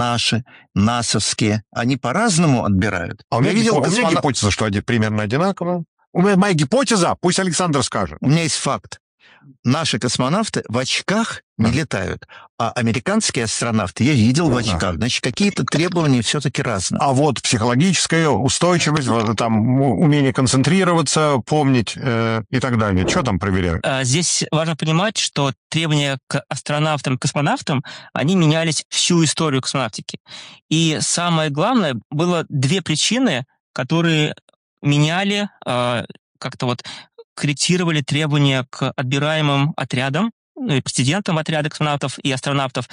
наши, НАСовские, они по-разному отбирают. А у меня гипотеза, что они примерно одинаково. У меня моя гипотеза, пусть Александр скажет. У меня есть факт. Наши космонавты в очках не летают, а американские астронавты я видел в очках. Значит, какие-то требования все-таки разные. А вот психологическая устойчивость, там, умение концентрироваться, помнить и так далее. Что там проверяют? Здесь важно понимать, что требования к астронавтам и космонавтам, они менялись всю историю космонавтики. И самое главное, было две причины, которые меняли, как-то вот корректировали требования к отбираемым отрядам, президентам отряда космонавтов и астронавтов.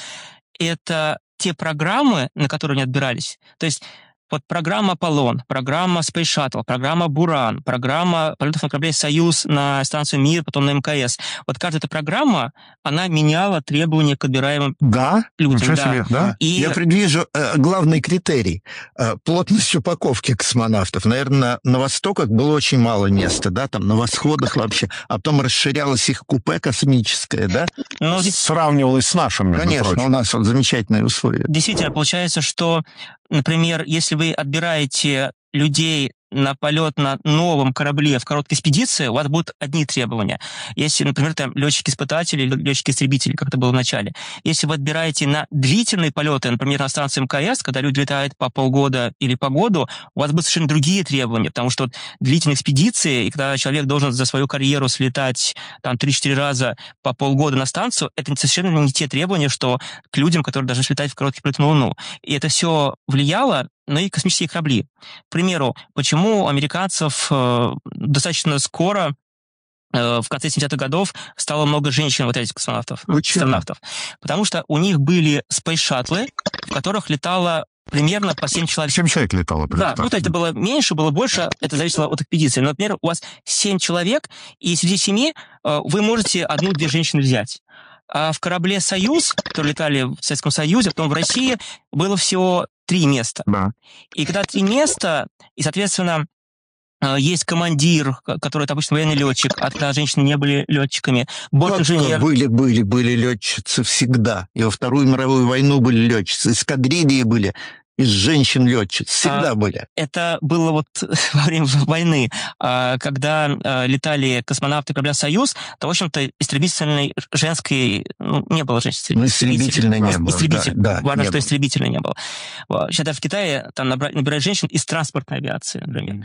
Это те программы, на которые они отбирались. То есть вот программа «Аполлон», программа «Space Shuttle», программа «Буран», программа полетов на корабле «Союз» на станцию «Мир», потом на МКС. Вот каждая эта программа, она меняла требования к отбираемым людям. Да. И я предвижу главный критерий – плотность упаковки космонавтов. Наверное, на Востоках было очень мало места, да, там на восходах вообще, а потом расширялось их купе космическое, да? Но сравнивалось с нашим, между Конечно, прочим. у нас вот замечательные условия. Действительно, получается, что, например, если вы отбираете людей на полет на новом корабле в короткой экспедиции, у вас будут одни требования. Если, например, там летчики-испытатели или летчики-истребители, как это было в начале. Если вы отбираете на длительные полеты, например, на станции МКС, когда люди летают по полгода или по году, у вас будут совершенно другие требования, потому что вот длительные экспедиции, и когда человек должен за свою карьеру слетать там 3-4 раза по полгода на станцию, это совершенно не те требования, что к людям, которые должны слетать в короткий полет на Луну. И это все влияло на и космические корабли. К примеру, почему у американцев достаточно скоро, в конце 70-х годов, стало много женщин в отряде космонавтов, астронавтов? Потому что у них были спейс-шаттлы, в которых летало примерно по 7 человек. 7 человек летало. Да, ну, то это было меньше, было больше, это зависело от экспедиции. Но, например, у вас 7 человек, и среди 7 вы можете 1-2 женщины взять. А в корабле «Союз», которые летали в Советском Союзе, потом в России, было всего 3 места. Да. И когда 3 места, и, соответственно, есть командир, который это обычно военный летчик, а когда женщины не были летчиками, борт-инженер. Были летчицы всегда. И во Вторую мировую войну были летчицы, эскадрильи были. Из женщин-летчиц всегда были. Это было вот во время войны, когда летали космонавты корабля «Союз», то, в общем-то, истребительной женской... Ну, не было женщин. Истребительной не было. Истребитель. Да, важно, что истребительной не было. Сейчас в Китае там набирают женщин из транспортной авиации, например.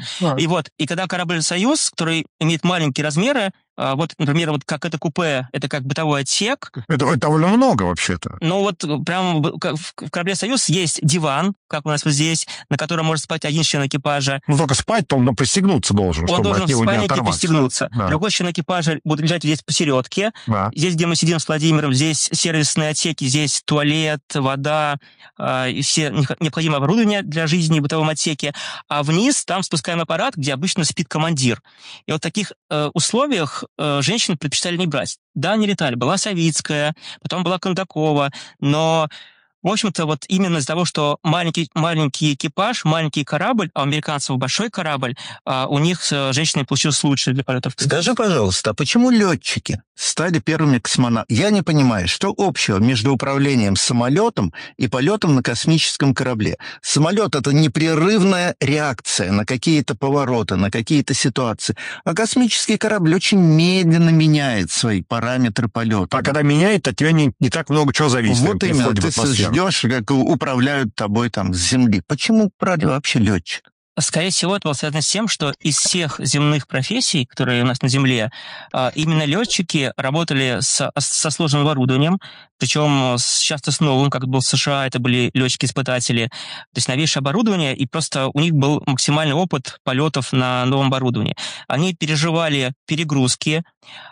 И когда корабль «Союз», который имеет маленькие размеры, вот, например, вот как это купе, это как бытовой отсек. Это довольно много вообще-то. Ну вот прямо в корабле «Союз» есть диван, как у нас вот здесь, на котором может спать один член экипажа. Ну только спать-то он пристегнуться должен, он чтобы должен от него в не спальнике оторваться. пристегнуться. Да. Другой член экипажа будет лежать здесь посередке. Да. Здесь, где мы сидим с Владимиром, здесь сервисные отсеки, здесь туалет, вода, и все необходимое оборудование для жизни в бытовом отсеке. А вниз там спускаемый аппарат, где обычно спит командир. И вот в таких условиях женщин предпочитали не брать. Да, они летали. Была Савицкая, потом была Кондакова, но, в общем-то, вот именно из-за того, что маленький экипаж, маленький корабль, а у американцев большой корабль, у них с женщиной получилось лучше для полетов. Скажи, пожалуйста, а почему летчики стали первыми космонавтами? Я не понимаю, что общего между управлением самолетом и полетом на космическом корабле? Самолет – это непрерывная реакция на какие-то повороты, на какие-то ситуации. А космический корабль очень медленно меняет свои параметры полета. А когда меняет, от тебя не так много чего зависит. Вот именно, ты ждешь, как управляют тобой там с Земли. Почему брали вообще летчик? Скорее всего, это было связано с тем, что из всех земных профессий, которые у нас на Земле, именно летчики работали со сложным оборудованием, причем часто с новым, как был в США, это были летчики-испытатели, то есть новейшее оборудование, и просто у них был максимальный опыт полетов на новом оборудовании. Они переживали перегрузки,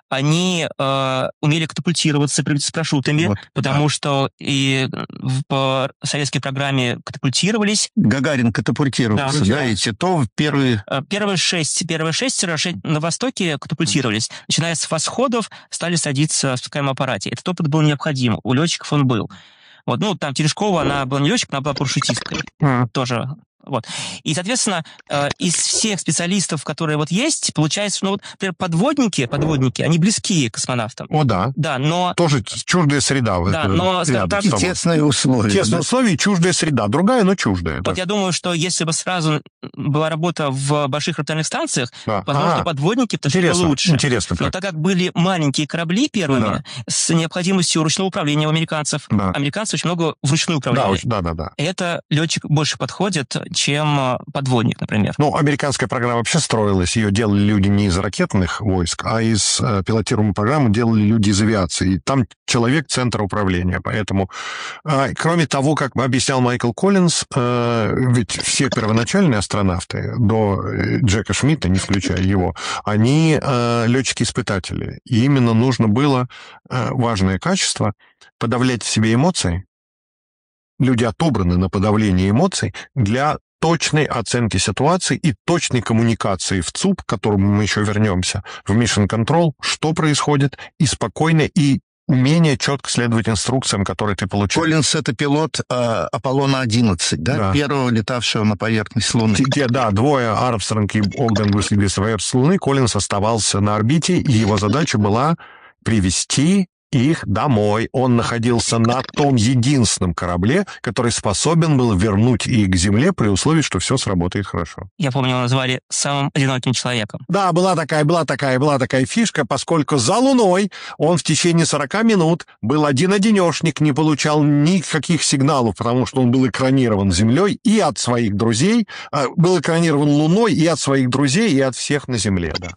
они умели катапультироваться с парашютами, вот, потому что и по советской программе катапультировались. Гагарин катапультировался, да, и Титов первые... Первые шестеро на Востоке катапультировались. Начиная с восходов, стали садиться в спускаемом аппарате. Этот опыт был необходим. У летчиков он был. Вот, ну, там Терешкова, она была не летчик, она была парашютисткой. Тоже Вот. И, соответственно, из всех специалистов, которые вот есть, получается, ну вот, например, подводники, они близки к космонавтам. О, да. Да, но... Тоже чуждая среда. Да, но, скажем так, И тесные условия. Тесные да? условия, чуждая среда. Другая, но чуждая. Вот я думаю, что если бы сразу была работа в больших орбитальных станциях, Да. возможно, подводники подошли бы Интересно, лучше. интересно. Но Как. так как были маленькие корабли первыми, Да. с необходимостью ручного управления у американцев, Да. американцы очень много вручную Да, управляли. да. Это летчик больше подходит, чем подводник, например. Ну, американская программа вообще строилась, ее делали люди не из ракетных войск, а из пилотируемой программы делали люди из авиации. И там человек — центр управления. Поэтому, кроме того, как объяснял Майкл Коллинз, ведь все первоначальные астронавты, до Джека Шмидта, не включая его, они летчики-испытатели. И именно нужно было важное качество — подавлять в себе эмоции. Люди отобраны на подавление эмоций для точной оценки ситуации и точной коммуникации в ЦУП, к которому мы еще вернемся, в Mission Control, что происходит, и спокойно, и умение четко следовать инструкциям, которые ты получил. Коллинз — это пилот Аполлона-11, да? Да. Первого летавшего на поверхность Луны. Да, двое, Армстронг и Олден, вышли с поверхности Луны, Коллинз оставался на орбите, и его задача была привести их домой. Он находился на том единственном корабле, который способен был вернуть их к Земле при условии, что все сработает хорошо. Я помню, его назвали самым одиноким человеком. Да, была такая фишка, поскольку за Луной он в течение 40 минут был один-одинешник, не получал никаких сигналов, потому что он был экранирован Землей и от своих друзей, был экранирован Луной и от своих друзей, и от всех на Земле, да.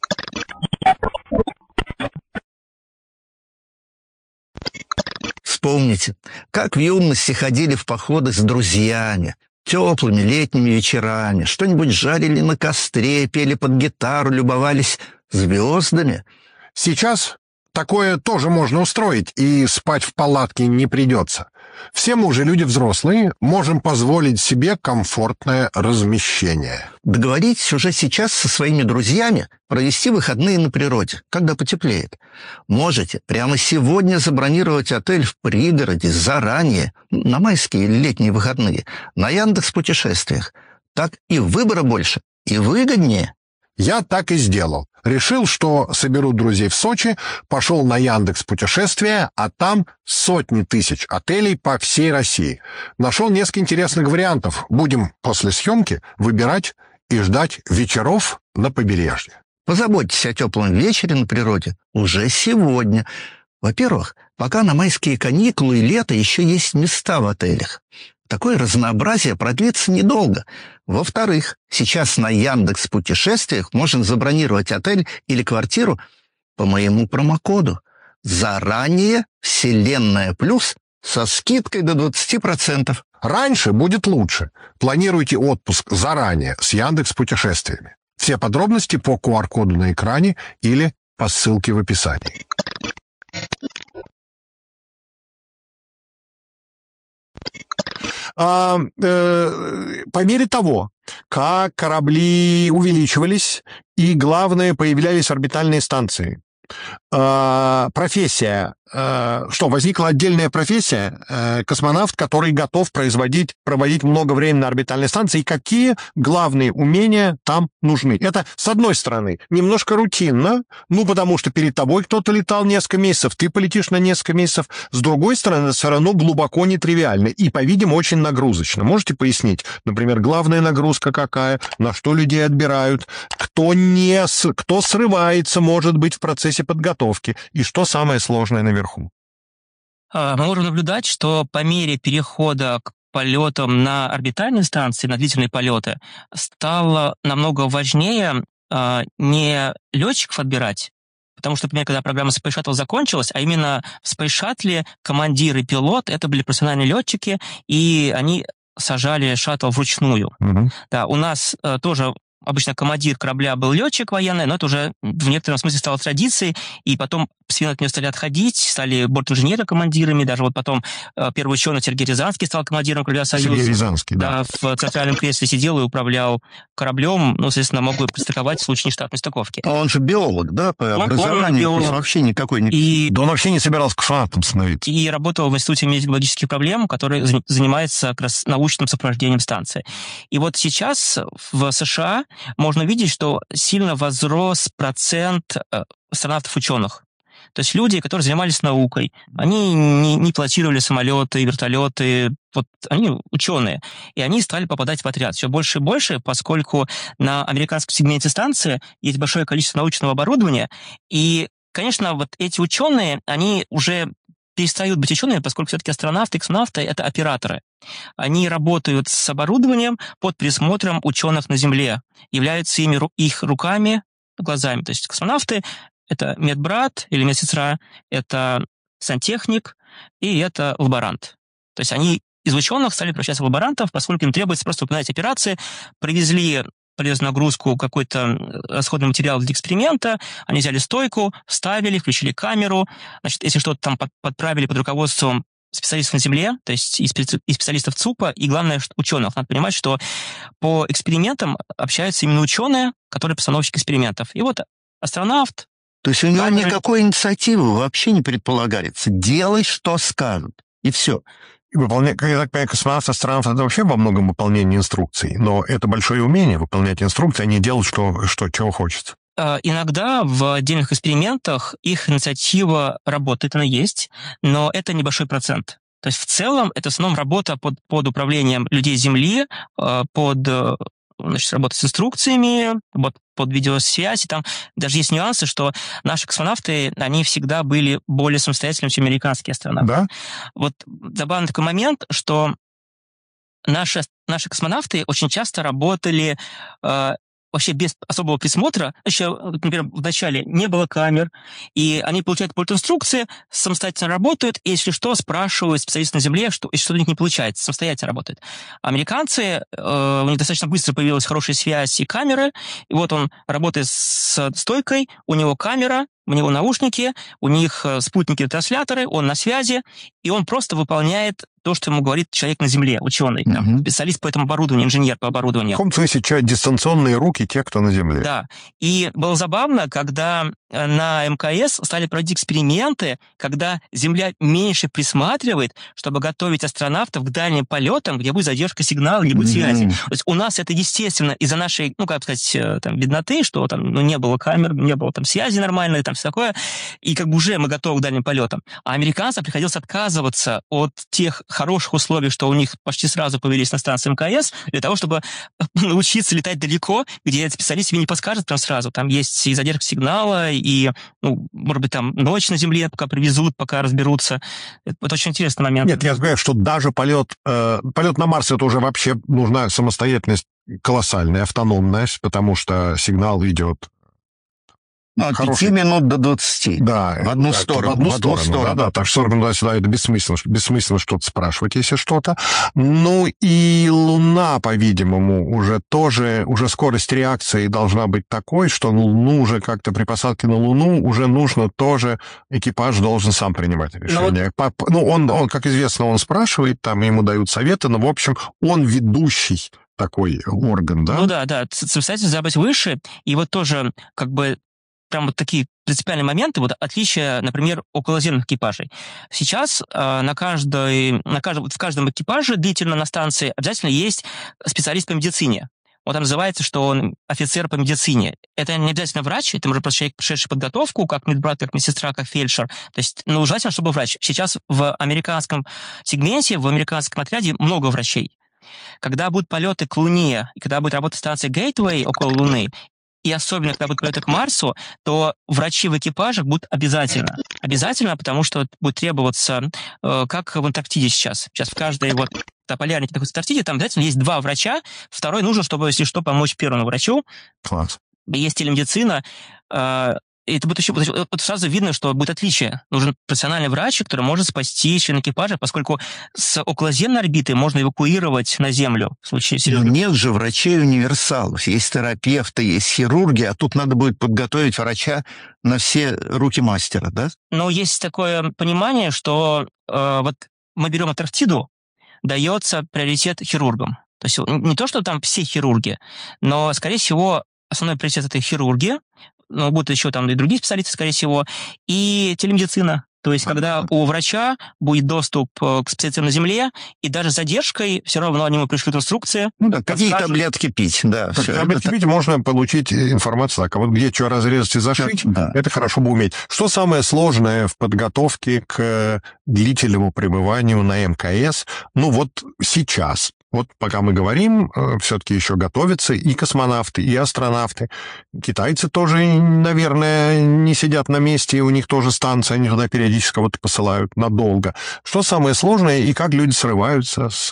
Вспомните, как в юности ходили в походы с друзьями, теплыми летними вечерами, что-нибудь жарили на костре, пели под гитару, любовались звездами. Сейчас такое тоже можно устроить, и спать в палатке не придется. Все мы уже люди взрослые, можем позволить себе комфортное размещение. Договоритесь уже сейчас со своими друзьями провести выходные на природе, когда потеплеет. Можете прямо сегодня забронировать отель в пригороде заранее, на майские или летние выходные, на Яндекс.Путешествиях. Так и выбора больше, и выгоднее. Я так и сделал. Решил, что соберу друзей в Сочи, пошел на Яндекс.Путешествия, а там сотни тысяч отелей по всей России. Нашел несколько интересных вариантов. Будем после съемки выбирать и ждать вечеров на побережье. Позаботьтесь о теплом вечере на природе уже сегодня. Во-первых, пока на майские каникулы и лето еще есть места в отелях. Такое разнообразие продлится недолго. Во-вторых, сейчас на Яндекс.Путешествиях можно забронировать отель или квартиру по моему промокоду. Заранее «Вселенная плюс» со скидкой до 20%. Раньше будет лучше. Планируйте отпуск заранее с Яндекс.Путешествиями. Все подробности по QR-коду на экране или по ссылке в описании. По мере того, как корабли увеличивались и, главное, появлялись орбитальные станции, профессия, что возникла отдельная профессия, космонавт, который готов проводить много времени на орбитальной станции, и какие главные умения там нужны. Это, с одной стороны, немножко рутинно, потому что перед тобой кто-то летал несколько месяцев, ты полетишь на несколько месяцев. С другой стороны, все равно глубоко нетривиально и, по-видимому, очень нагрузочно. Можете пояснить, например, главная нагрузка какая, на что людей отбирают, кто срывается, может быть, в процессе подготовки, и что самое сложное наверху? Мы можем наблюдать, что по мере перехода к полетам на орбитальные станции, на длительные полеты, стало намного важнее не летчиков отбирать, потому что, например, когда программа Space Shuttle закончилась, а именно в Space Shuttle командир и пилот — это были профессиональные летчики, и они сажали шаттл вручную. Угу. Да, у нас тоже обычно командир корабля был летчик военный, но это уже в некотором смысле стало традицией, и потом постепенно от нее стали отходить, стали бортинженеры командирами, даже вот потом первый ученый Сергей Рязанский стал командиром корабля «Союз». Сергей Рязанский, да. В центральном кресле сидел и управлял кораблем, ну, соответственно, мог бы пристыковать в случае нештатной стыковки. А он же биолог, да, по образованию? Биолог. Вообще никакой не... И Да он вообще не собирался космонавтом становиться. и работал в Институте метеорологических проблем, который занимается как раз научным сопровождением станции. И вот сейчас в США можно видеть, что сильно возрос процент астронавтов-ученых. То есть люди, которые занимались наукой, они не пилотировали самолеты, вертолеты, вот они ученые, и они стали попадать в отряд все больше и больше, поскольку на американском сегменте станции есть большое количество научного оборудования, и, конечно, вот эти ученые, они уже перестают быть учеными, поскольку все-таки астронавты, космонавты — это операторы. Они работают с оборудованием под присмотром ученых на Земле, являются их руками, глазами. То есть космонавты — это медбрат или медсестра, это сантехник и это лаборант. То есть они из ученых стали превращаться в лаборантов, поскольку им требуется просто выполнять операции, привезли полезную нагрузку, какой-то расходный материал для эксперимента, они взяли стойку, вставили, включили камеру, значит, если что-то там подправили под руководством специалистов на Земле, то есть и специалистов ЦУПа, и, главное, ученых. Надо понимать, что по экспериментам общаются именно ученые, которые постановщики экспериментов. И вот астронавт... То есть у него никакой инициативы вообще не предполагается. Делай, что скажут, и все. Я так понимаю, космонавт, астронавт — это вообще во многом выполнение инструкций, но это большое умение выполнять инструкции, а не делать, чего хочется. Иногда в отдельных экспериментах их инициатива работает, она есть, но это небольшой процент. То есть в целом это в основном работа под управлением людей Земли, работа с инструкциями, под видеосвязь. И там даже есть нюансы, что наши космонавты, они всегда были более самостоятельными, чем американские астронавты. Да? Вот забавный такой момент, что наши космонавты очень часто работали вообще без особого присмотра. Еще, например, вначале не было камер, и они получают инструкции, самостоятельно работают, и если что, спрашивают специалистов на Земле, если что у них не получается, самостоятельно работают. А американцы, у них достаточно быстро появилась хорошая связь и камеры, и вот он работает с стойкой, у него камера, у него наушники, у них спутники-трансляторы, он на связи, и он просто выполняет то, что ему говорит человек на Земле, ученый, там, специалист по этому оборудованию, инженер по оборудованию. В каком смысле дистанционные руки те, кто на Земле. Да. И было забавно, когда на МКС стали проводить эксперименты, когда Земля меньше присматривает, чтобы готовить астронавтов к дальним полетам, где будет задержка сигнала, где будет связи. То есть у нас это, естественно, из-за нашей, бедноты, что там не было камер, не было там связи нормальной, там все такое, и уже мы готовы к дальним полетам. А американцам приходилось отказываться от тех хороших условий, что у них почти сразу появились на станции МКС, для того, чтобы научиться летать далеко, где специалист тебе не подскажет прям сразу. Там есть и задержка сигнала, и, может быть, там ночь на Земле, пока привезут, пока разберутся. Это очень интересный момент. Нет, я говорю, что даже полет на Марс — это уже вообще нужна самостоятельность колоссальная, автономность, потому что сигнал идет от 5 минут до 20. Да, в одну сторону. В одну сторону. Да, так что 40 минут сюда это бессмысленно что-то спрашивать, если что-то. Ну и Луна, по-видимому, уже скорость реакции должна быть такой, что Луну уже как-то при посадке на Луну уже нужно тоже, экипаж должен сам принимать решение. Он, как известно, он спрашивает, там ему дают советы, но, в общем, он ведущий такой орган, да? Ну да, самостоятельность должна быть выше, и вот тоже прям вот такие принципиальные моменты, вот отличия, например, околоземных экипажей. Сейчас в каждом экипаже длительно на станции обязательно есть специалист по медицине. Вот он называется, что он офицер по медицине. Это не обязательно врач, это может быть человек, прошедший подготовку, как медбрат, как медсестра, как фельдшер. То есть, желательно, чтобы врач. Сейчас в американском сегменте, в американском отряде много врачей. Когда будут полеты к Луне, и когда будет работать станция Гейтвей около Луны, и особенно, когда будут полеты к Марсу, то врачи в экипажах будут обязательно. Обязательно, потому что будет требоваться, как в Антарктиде сейчас. Сейчас в каждой полярной такой Антарктиде там обязательно есть 2 врача, второй нужен, чтобы, если что, помочь первому врачу. Класс. Есть телемедицина. это будет еще... Вот сразу видно, что будет отличие. Нужен профессиональный врач, который может спасти члена экипажа, поскольку с околоземной орбиты можно эвакуировать на Землю в случае Но серьезных... нет же врачей-универсалов. Есть терапевты, есть хирурги, а тут надо будет подготовить врача на все руки мастера, да? Но есть такое понимание, что вот мы берем Антарктиду, дается приоритет хирургам. То есть не то, что там все хирурги, но, скорее всего, основной приоритет — это хирурги, но будут еще там и другие специалисты, скорее всего, и телемедицина. То есть, когда у врача будет доступ к специалистам на Земле, и даже с задержкой все равно они ему пришлют инструкции. Ну да, какие подскажут. таблетки пить, да. всё. Таблетки пить можно получить информацию так. А вот где что разрезать и зашить, Да. это хорошо бы уметь. Что самое сложное в подготовке к длительному пребыванию на МКС? Ну вот сейчас. Вот пока мы говорим, все-таки еще готовятся и космонавты, и астронавты. Китайцы тоже, наверное, не сидят на месте, и у них тоже станция, они туда периодически кого-то посылают надолго. Что самое сложное и как люди срываются с...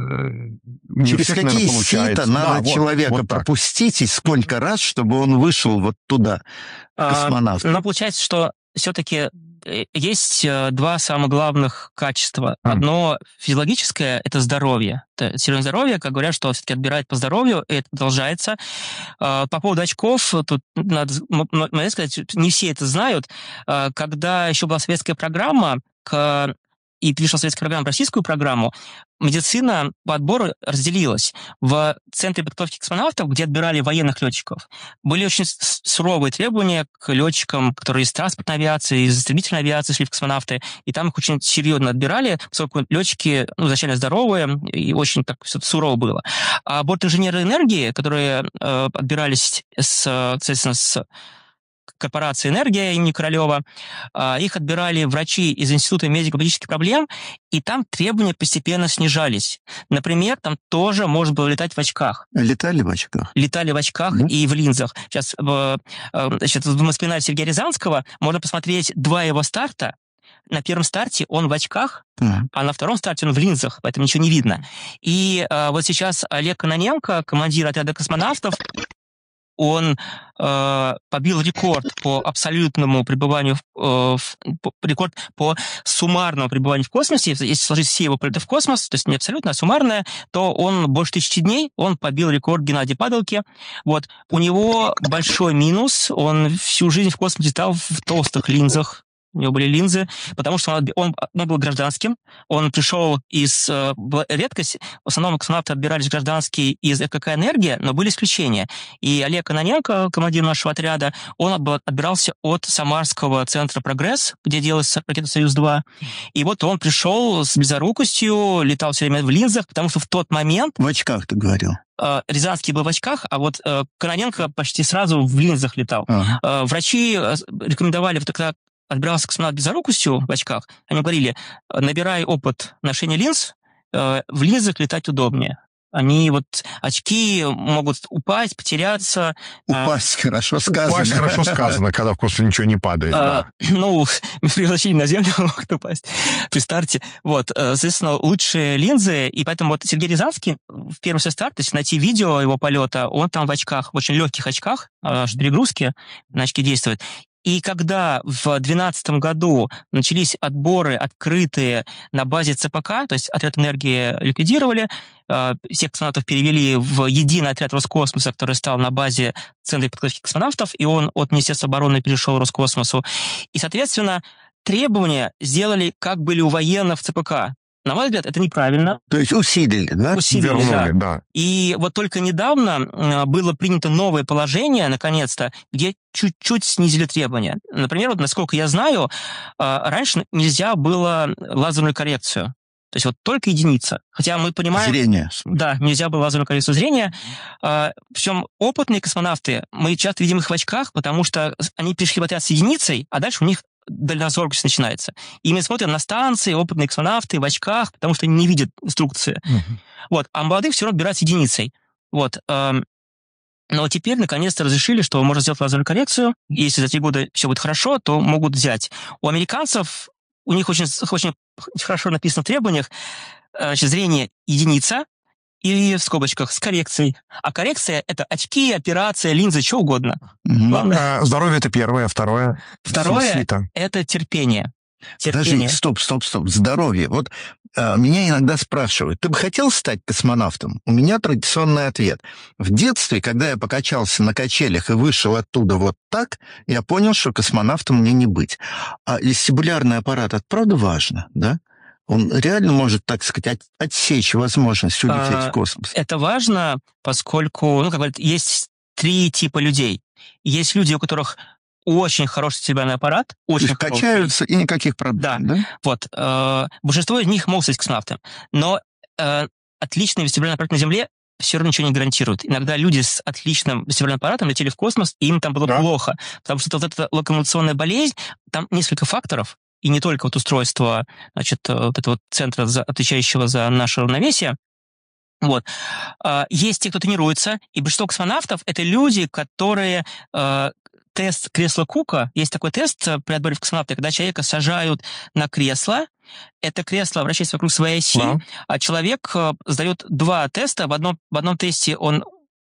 не у Через всех, наверное, какие получается. сито надо Да, вот, человека вот так. пропустить, и сколько раз, чтобы он вышел вот туда, космонавт? Но получается, что все-таки есть два самых главных качества. Одно физиологическое — это здоровье. Это серьезное здоровье, как говорят, что все-таки отбирают по здоровью, и это продолжается. По поводу очков, тут надо сказать, не все это знают. Когда еще была советская программа, и перешла советская программа в российскую программу, медицина по отбору разделилась. В Центре подготовки космонавтов, где отбирали военных летчиков, были очень суровые требования к летчикам, которые из транспортной авиации, из истребительной авиации шли в космонавты, и там их очень серьезно отбирали, поскольку летчики изначально здоровые, и очень так все сурово было. А бортинженеры энергии, которые отбирались, соответственно, с корпорации «Энергия» имени Королева. Их отбирали врачи из Института медико-биологических проблем, и там требования постепенно снижались. Например, там тоже можно было летать в очках. Летали в очках? Летали в очках и в линзах. Сейчас, значит, в воспоминаниях Сергея Рязанского можно посмотреть два его старта. На первом старте он в очках, а на втором старте он в линзах, поэтому ничего не видно. И вот сейчас Олег Кононенко, командир отряда космонавтов, он побил рекорд по абсолютному пребыванию, рекорд по суммарному пребыванию в космосе. Если сложить все его полеты в космос, то есть не абсолютно, а суммарное, то он больше 1000 дней, он побил рекорд Геннадия Падалки. Вот. У него большой минус, он всю жизнь в космосе летал в толстых линзах. У него были линзы, потому что он был гражданским. Он пришел из... редкость. В основном космонавты отбирались гражданские из ЭКК «Энергия», но были исключения. И Олег Кононенко, командир нашего отряда, он отбирался от Самарского центра «Прогресс», где делалась ракета «Союз-2». И вот он пришел с близорукостью, летал все время в линзах, потому что в тот момент... В очках, ты говорил. Рязанский был в очках, а вот Кононенко почти сразу в линзах летал. Врачи рекомендовали, когда отбирался космонавт близорукостью в очках, они говорили, набирай опыт ношения линз, в линзах летать удобнее. Они вот, очки могут упасть, потеряться. Упасть, хорошо сказано. Упасть хорошо сказано, когда в космосе ничего не падает. Да. Ну, при возвращении на Землю могут упасть при старте. Вот, соответственно, лучшие линзы, и поэтому вот Сергей Рязанский в первый свой старт, если найти видео его полета, он там в очках, в очень легких очках, аж перегрузки, на очки действует. И когда в 2012 году начались отборы открытые на базе ЦПК, то есть отряд энергии ликвидировали, всех космонавтов перевели в единый отряд Роскосмоса, который стал на базе Центра подготовки космонавтов, и он от Министерства обороны перешел к Роскосмосу. И, соответственно, требования сделали, как были у военных в ЦПК. На мой взгляд, это неправильно. То есть усилили, да? Усилили, Вернули, да. И вот только недавно было принято новое положение, наконец-то, где чуть-чуть снизили требования. Например, вот, насколько я знаю, раньше нельзя было лазерную коррекцию. То есть вот только единица. Хотя мы понимаем... Зрение. Да, нельзя было лазерную коррекцию зрения. Причем опытные космонавты, мы часто видим их в очках, потому что они пришли в отряд с единицей, а дальше у них дальнозоркость начинается. И мы смотрим на станции, опытные космонавты в очках, потому что они не видят инструкции. Вот. А молодых все равно отбирают с единицей. Вот. Но теперь, наконец-то, разрешили, что можно сделать лазерную коррекцию. Если за 3 года все будет хорошо, то могут взять. У американцев, у них очень хорошо написано в требованиях, зрение единица, и в скобочках с коррекцией. А коррекция – это очки, операция, линзы, что угодно. Здоровье — это первое, второе. Второе Свита. – это терпение. Подожди, стоп. Здоровье. Вот меня иногда спрашивают, ты бы хотел стать космонавтом? У меня традиционный ответ. В детстве, когда я покачался на качелях и вышел оттуда вот так, я понял, что космонавтом мне не быть. А вестибулярный аппарат, это правда важно, да? Он реально может, так сказать, отсечь возможность улететь в космос. Это важно, поскольку, как говорят, есть 3 типа людей. Есть люди, у которых очень хороший вестибулярный аппарат, очень хороший. Качаются и никаких проблем, да? Вот. Большинство из них могут стать космонавтами. Но отличный вестибулярный аппарат на Земле все равно ничего не гарантирует. Иногда люди с отличным вестибулярным аппаратом летели в космос, и им там было плохо. Потому что вот эта локомоционная болезнь, там несколько факторов, и не только вот устройство, значит, вот этого центра, отвечающего за наше равновесие. Вот. Есть те, кто тренируется, и большинство космонавтов — это люди, которые... Тест кресла Кука, есть такой тест при отборе в космонавты, когда человека сажают на кресло, это кресло вращается вокруг своей оси, а человек сдает 2 теста. В одном тесте он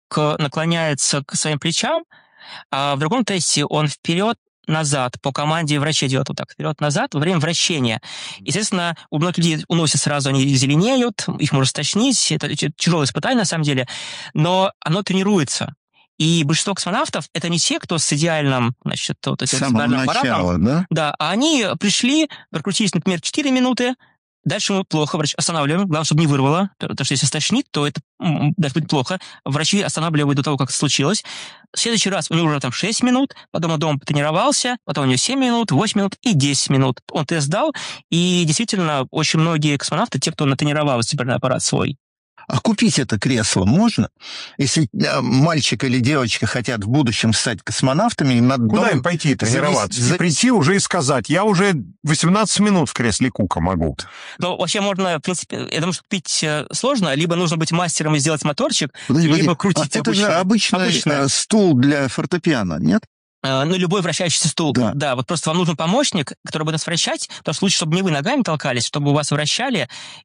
наклоняется к своим плечам, а в другом тесте он вперед-назад, по команде врача делает вот так, вперед-назад во время вращения. Естественно, у многих людей уносят сразу, они зеленеют, их можно стошнить, это тяжелое испытание на самом деле, но оно тренируется. И большинство космонавтов — это не те, кто с идеальным, значит, вот этим вестибулярным аппаратом. Да? Да, а они пришли, прокрутились, например, 4 минуты, дальше ему плохо, врач останавливаем, главное, чтобы не вырвало, потому что если стошнит, то это даже будет плохо. Врачи останавливают до того, как это случилось. В следующий раз у него уже там 6 минут, потом он дома потренировался, потом у него 7 минут, 8 минут и 10 минут. Он тест сдал, и действительно очень многие космонавты, те, кто натренировал вестибулярный аппарат свой, А купить это кресло можно? Если мальчик или девочка хотят в будущем стать космонавтами, им надо... Куда им пойти тренироваться? Прийти уже и сказать, я уже 18 минут в кресле Кука могу. Ну, вообще можно, в принципе, я думаю, что купить сложно, либо нужно быть мастером и сделать моторчик, Подожди, либо крутить это же обычный стул для фортепиано, нет? Ну, любой вращающийся стул. Да, вот просто вам нужен помощник, который будет нас вращать, потому что лучше, чтобы не вы ногами толкались, чтобы у вас вращали,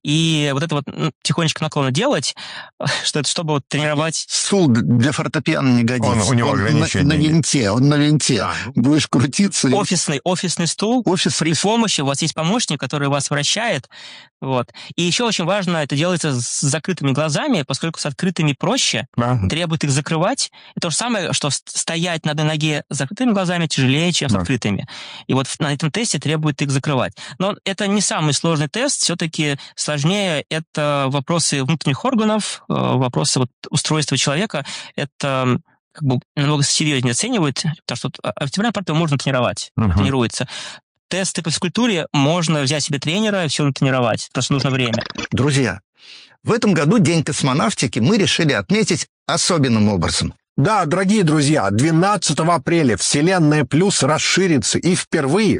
и вот это вот тихонечко наклонно делать, чтобы вот тренировать... Стул для фортепиано не годится. У него ограничения. Он на винте. Да. Будешь крутиться. Офисный стул. При помощи у вас есть помощник, который вас вращает. Вот. И еще очень важно, это делается с закрытыми глазами, поскольку с открытыми проще, требует их закрывать. И то же самое, что стоять на одной ноге с закрытыми глазами тяжелее, чем с открытыми. И вот на этом тесте требует их закрывать. Но это не самый сложный тест, все-таки сложнее это вопросы внутренних органов, вопросы вот устройства человека. Это как бы намного серьезнее оценивают, потому что вестибулярный аппарат можно тренировать, тренируется. Тесты по физкультуре можно взять себе тренера и все натренировать, потому что нужно время. Друзья, в этом году День космонавтики мы решили отметить особенным образом. Да, дорогие друзья, 12 апреля Вселенная Плюс расширится и впервые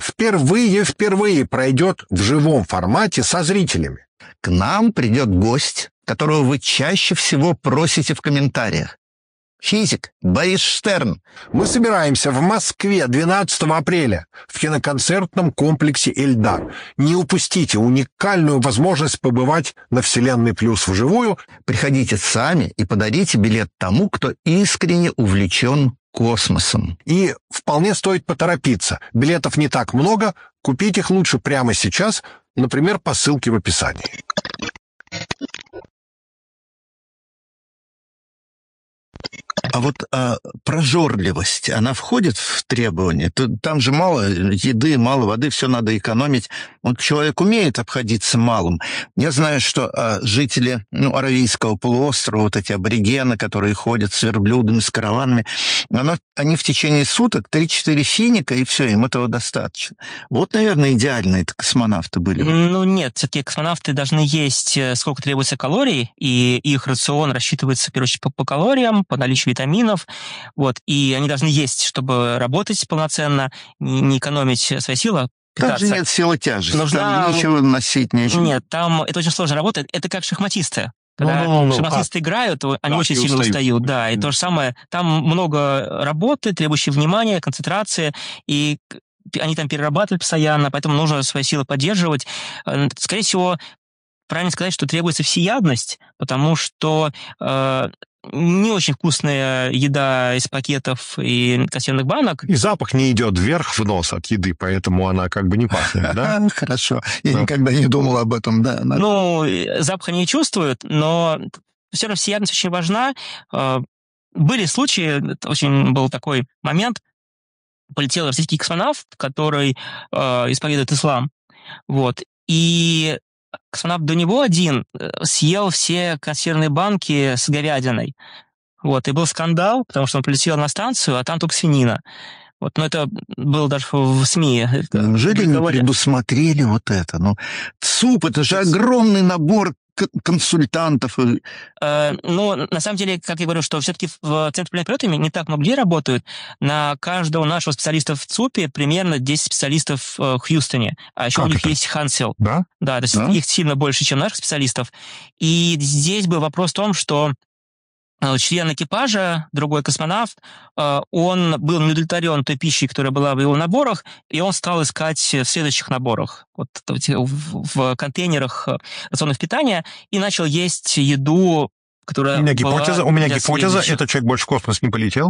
пройдет в живом формате со зрителями. К нам придет гость, которого вы чаще всего просите в комментариях. Физик Борис Штерн. Мы собираемся в Москве 12 апреля в киноконцертном комплексе «Эльдар». Не упустите уникальную возможность побывать на Вселенной Плюс вживую. Приходите сами и подарите билет тому, кто искренне увлечен космосом. И вполне стоит поторопиться. Билетов не так много, купить их лучше прямо сейчас, например, по ссылке в описании. А вот прожорливость, она входит в требования? Там же мало еды, мало воды, все надо экономить. Вот человек умеет обходиться малым. Я знаю, что жители Аравийского полуострова, вот эти аборигены, которые ходят с верблюдами, с караванами, они в течение суток 3-4 финика, и все, им этого достаточно. Вот, наверное, идеальные космонавты были. Ну, нет, все-таки космонавты должны есть, сколько требуется калорий, и их рацион рассчитывается, в первую очередь, по калориям, по наличию витаминов, вот, и они должны есть, чтобы работать полноценно, не экономить свои силы. Там же нет силы тяжести, там ничего носить, нечего. Нет, там это очень сложно работает, это как шахматисты. Когда шахматисты играют, они очень сильно устают. Да, и то же самое, там много работы, требующей внимания, концентрации, и они там перерабатывают постоянно, поэтому нужно свои силы поддерживать. Скорее всего, правильно сказать, что требуется всеядность, потому что не очень вкусная еда из пакетов и консервных банок. И запах не идет вверх в нос от еды, поэтому она как бы не пахнет, да? Хорошо. Я никогда не думал об этом, да. Ну, запаха не чувствуют, но все равно всеядность очень важна. Были случаи, очень был такой момент, полетел российский космонавт, который исповедует ислам, вот, и космонавт до него один съел все консервные банки с говядиной. Вот, и был скандал, потому что он полетел на станцию, а там только свинина. Вот, но это было даже в СМИ. Неужели не предусмотрели вот это? Ну, суп, это же огромный набор консультантов. Ну, на самом деле, как я говорю, что все-таки в Центре управления полетами не так много людей работают. На каждого нашего специалиста в ЦУПе примерно 10 специалистов в Хьюстоне. А еще Как у них это? есть Хансел. Да? Да, то есть Да? их сильно больше, чем наших специалистов. И здесь был вопрос в том, что член экипажа, другой космонавт, он был неудовлетворен той пищей, которая была в его наборах, и он стал искать в следующих наборах, вот в контейнерах рационов питания, и начал есть еду, которая У меня была гипотеза, следующих. этот человек больше в космос не полетел.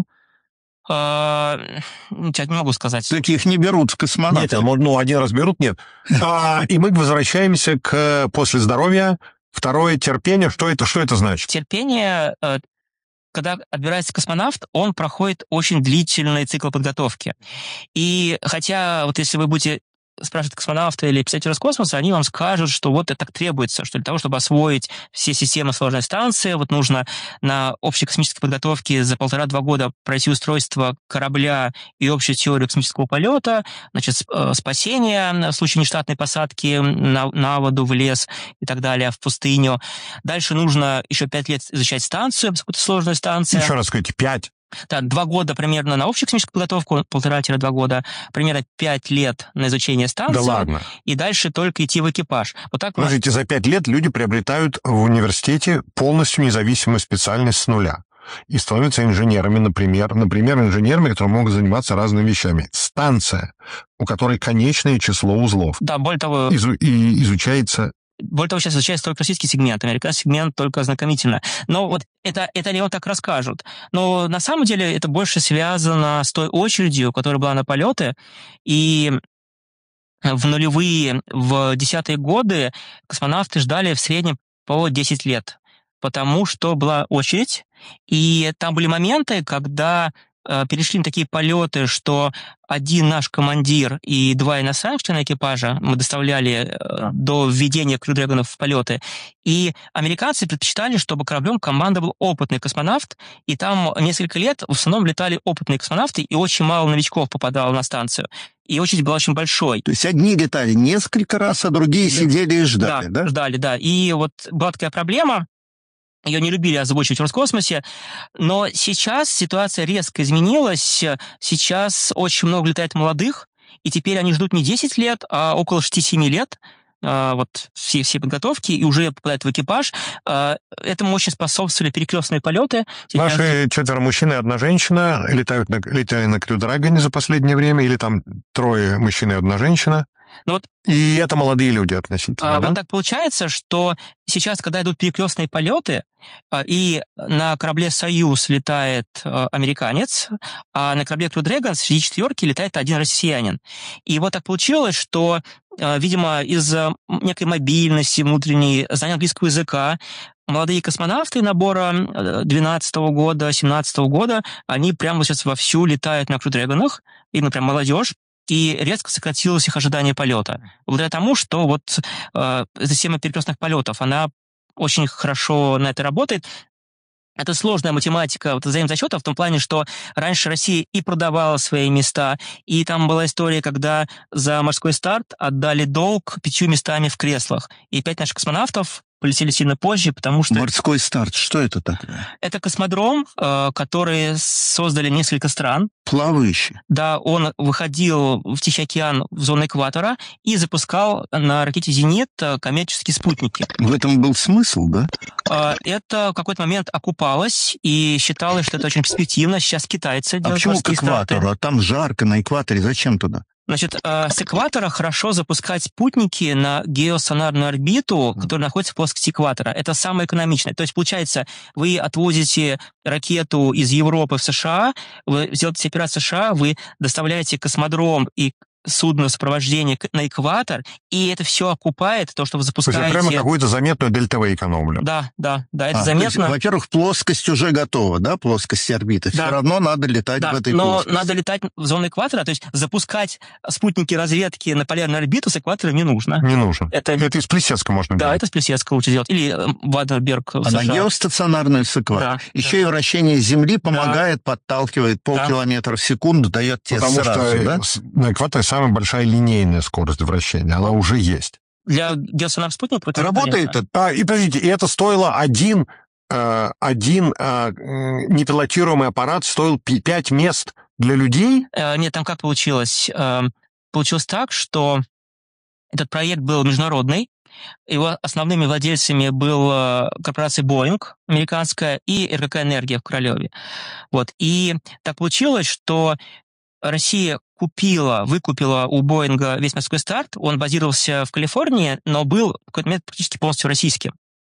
Я не могу сказать. Таких не берут в космонавты. Нет, один раз берут, нет. И мы возвращаемся к после здоровья. Второе, терпение. Что это значит? Терпение, когда отбирается космонавт, он проходит очень длительный цикл подготовки. И хотя вот если вы будете спрашивать космонавта или писателя Роскосмоса, они вам скажут, что вот это так требуется, что для того, чтобы освоить все системы сложной станции, вот нужно на общей космической подготовке за 1,5-2 года пройти устройство корабля и общую теорию космического полета, значит, спасение в случае нештатной посадки на воду, в лес и так далее, в пустыню. Дальше нужно еще 5 лет изучать станцию, какую-то сложную станцию. Еще раз скажите, 5. Да, 2 года примерно на общую космическую подготовку, 1,5-2 года, примерно 5 лет на изучение станции. Да ладно. И дальше только идти в экипаж. Вот так. Подождите, за 5 лет люди приобретают в университете полностью независимую специальность с нуля. И становятся инженерами, например, инженерами, которые могут заниматься разными вещами. Станция, у которой конечное число узлов. Да, более того... изучается... Более того, сейчас изучается только российский сегмент, американский сегмент только ознакомительно. Но вот это ли он так расскажут? Но на самом деле это больше связано с той очередью, которая была на полеты. И в нулевые, в 10-е годы космонавты ждали в среднем по 10 лет, потому что была очередь, и там были моменты, когда перешли на такие полеты, что один наш командир и 2 иностранных члена экипажа мы доставляли до введения Crew Dragon в полеты. И американцы предпочитали, чтобы кораблем командовал опытный космонавт, и там несколько лет в основном летали опытные космонавты, и очень мало новичков попадало на станцию. И очередь была очень большой. То есть одни летали несколько раз, а другие сидели и ждали, да? Ждали, да. И вот была такая проблема, ее не любили озвучивать в Роскосмосе, но сейчас ситуация резко изменилась. Сейчас очень много летает молодых, и теперь они ждут не 10 лет, а около 6-7 лет. Вот все подготовки, и уже попадают в экипаж. Этому очень способствовали перекрестные полеты. Наши 4 мужчин и 1 женщина летали на Crew Dragon за последнее время, или там 3 мужчин и 1 женщина. И это молодые люди относительно. Вот так получается, что сейчас, когда идут перекрестные полеты, и на корабле «Союз» летает американец, а на корабле Crew Dragon среди 4 летает 1 россиянин. И вот так получилось, что, видимо, из-за некой мобильности внутренней, знания английского языка, молодые космонавты набора 2012 года, 2017 года, они прямо сейчас вовсю летают на Crew Dragon'ах, именно прям молодежь, и резко сократилось их ожидание полета. Благодаря тому, что вот система перекрестных полетов, она очень хорошо на это работает. Это сложная математика вот, взаимозасчета в том плане, что раньше Россия и продавала свои места, и там была история, когда за морской старт отдали долг 5 местами в креслах. И 5 наших космонавтов полетели сильно позже, потому что... Морской старт, что это такое? Это космодром, который создали несколько стран. Плавающий. Да, он выходил в Тихий океан в зону экватора и запускал на ракете «Зенит» коммерческие спутники. В этом был смысл, да? Это в какой-то момент окупалось, и считалось, что это очень перспективно. Сейчас китайцы делают почему к морские старты. экватору? А там жарко на экваторе. Зачем туда? Значит, с экватора хорошо запускать спутники на геосонарную орбиту, которая находится в плоскости экватора. Это самое экономичное. То есть, получается, вы отвозите ракету из Европы в США, вы сделаете операцию США, вы доставляете космодром и судно сопровождения на экватор, и это все окупает то, что вы То запускаете. есть прямо какую-то заметную дельтовую экономлю. Да, это То есть, заметно. во-первых, плоскость уже готова, да, плоскость орбиты. Да. Все равно надо летать Да, в этой но плоскости. надо летать в зону экватора, то есть запускать спутники разведки на полярную орбиту с экватора не нужно. Не нужно. Это из Плесецка можно Да, делать. это с Плесецка лучше сделать. Или Ваденберг в А на США. геостационарную с экватора. Да, Еще и вращение Земли помогает, подталкивает полкилометра в секунду, дает тебе Потому сразу, что да? на экваторе самая большая линейная скорость вращения. Она уже есть. Для геосонарных спутников это Работает полезно. это? И подождите, и это стоило один непилотируемый аппарат стоил 5 мест для людей? Нет, там как получилось? Получилось так, что этот проект был международный. Его основными владельцами была корпорация Boeing американская и РКК «Энергия» в Королеве. Вот. И так получилось, что Россия выкупила у Боинга весь морской старт. Он базировался в Калифорнии, но был в какой-то момент практически полностью российским.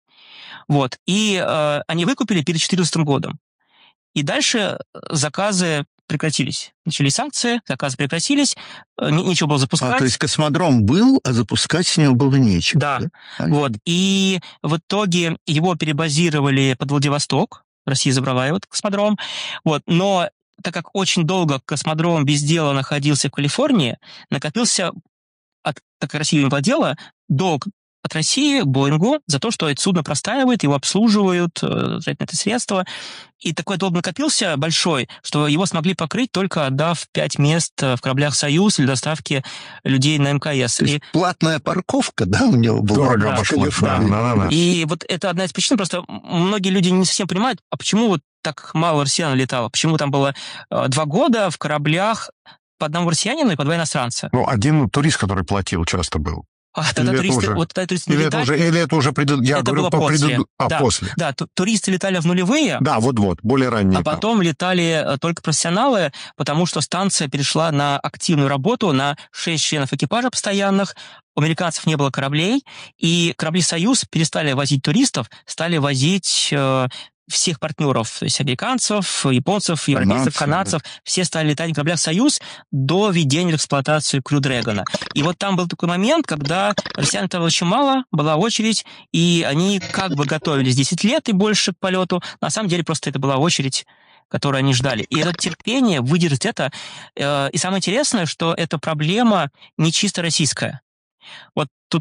Вот. И они выкупили перед 2014 годом. И дальше заказы прекратились. Начались санкции, заказы прекратились, нечего было запускать. То есть космодром был, а запускать с него было нечего. Да. Вот. И в итоге его перебазировали под Владивосток. Россия забрала его, этот космодром. Вот. Но так как очень долго космодром без дела находился в Калифорнии, накопился, так как Россия им владела, долг от России Боингу за то, что это судно простаивает, его обслуживают, тратят на это средства. И такой долг накопился большой, что его смогли покрыть, только отдав 5 мест в кораблях «Союз» для доставки людей на МКС. То есть платная парковка, да, у него была? Дорого обошлось. Да. И вот это одна из причин, просто многие люди не совсем понимают, а почему вот так мало россиян летало, почему там было 2 года в кораблях по одному россиянину и по 2 иностранца. Один турист, который платил, часто был. Тогда туристы не летали. Или это уже я это говорю было после. После. Да, туристы летали в нулевые. Да, вот, более ранние. А потом летали только профессионалы, потому что станция перешла на активную работу, на 6 членов экипажа постоянных. У американцев не было кораблей, и корабли «Союз» перестали возить туристов, стали возить всех партнеров, то есть американцев, японцев, европейцев, канадцев, все стали летать на кораблях «Союз» до введения в эксплуатацию Crew Dragon. И вот там был такой момент, когда россиян стало очень мало, была очередь, и они как бы готовились 10 лет и больше к полету. На самом деле просто это была очередь, которую они ждали. И это терпение, выдержать это. И самое интересное, что эта проблема не чисто российская. Вот тут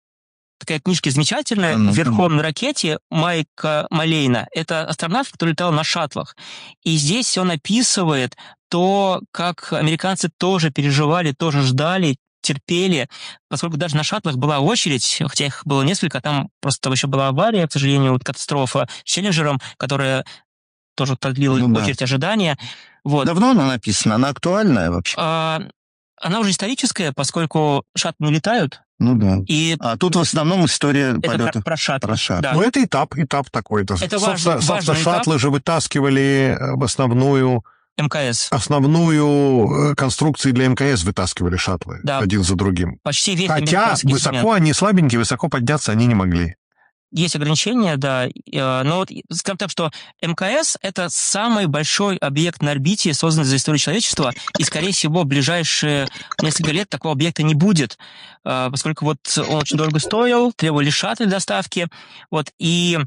такая книжка замечательная, «Верхом на ракете» Майка Малейна. Это астронавт, который летал на шаттлах. И здесь он описывает то, как американцы тоже переживали, тоже ждали, терпели, поскольку даже на шаттлах была очередь, хотя их было несколько, там просто еще была авария, к сожалению, катастрофа с «Челленджером», которая тоже продлила очередь ожидания. Вот. Давно она написана? Она актуальная вообще? Она уже историческая, поскольку шаттлы не летают. Ну да. А тут в основном история полета. Это про шаттл. Да. Ну, это этап такой-то. Это важный шаттлы этап. же вытаскивали в основную МКС. Основную конструкцию для МКС вытаскивали шаттлы один за другим. Почти весь Хотя высоко они слабенькие, высоко подняться они не могли. Есть ограничения, да, но вот скажем так, что МКС — это самый большой объект на орбите, созданный за историю человечества, и, скорее всего, в ближайшие несколько лет такого объекта не будет, поскольку вот он очень дорого стоил, требовали шаттли доставки, вот, и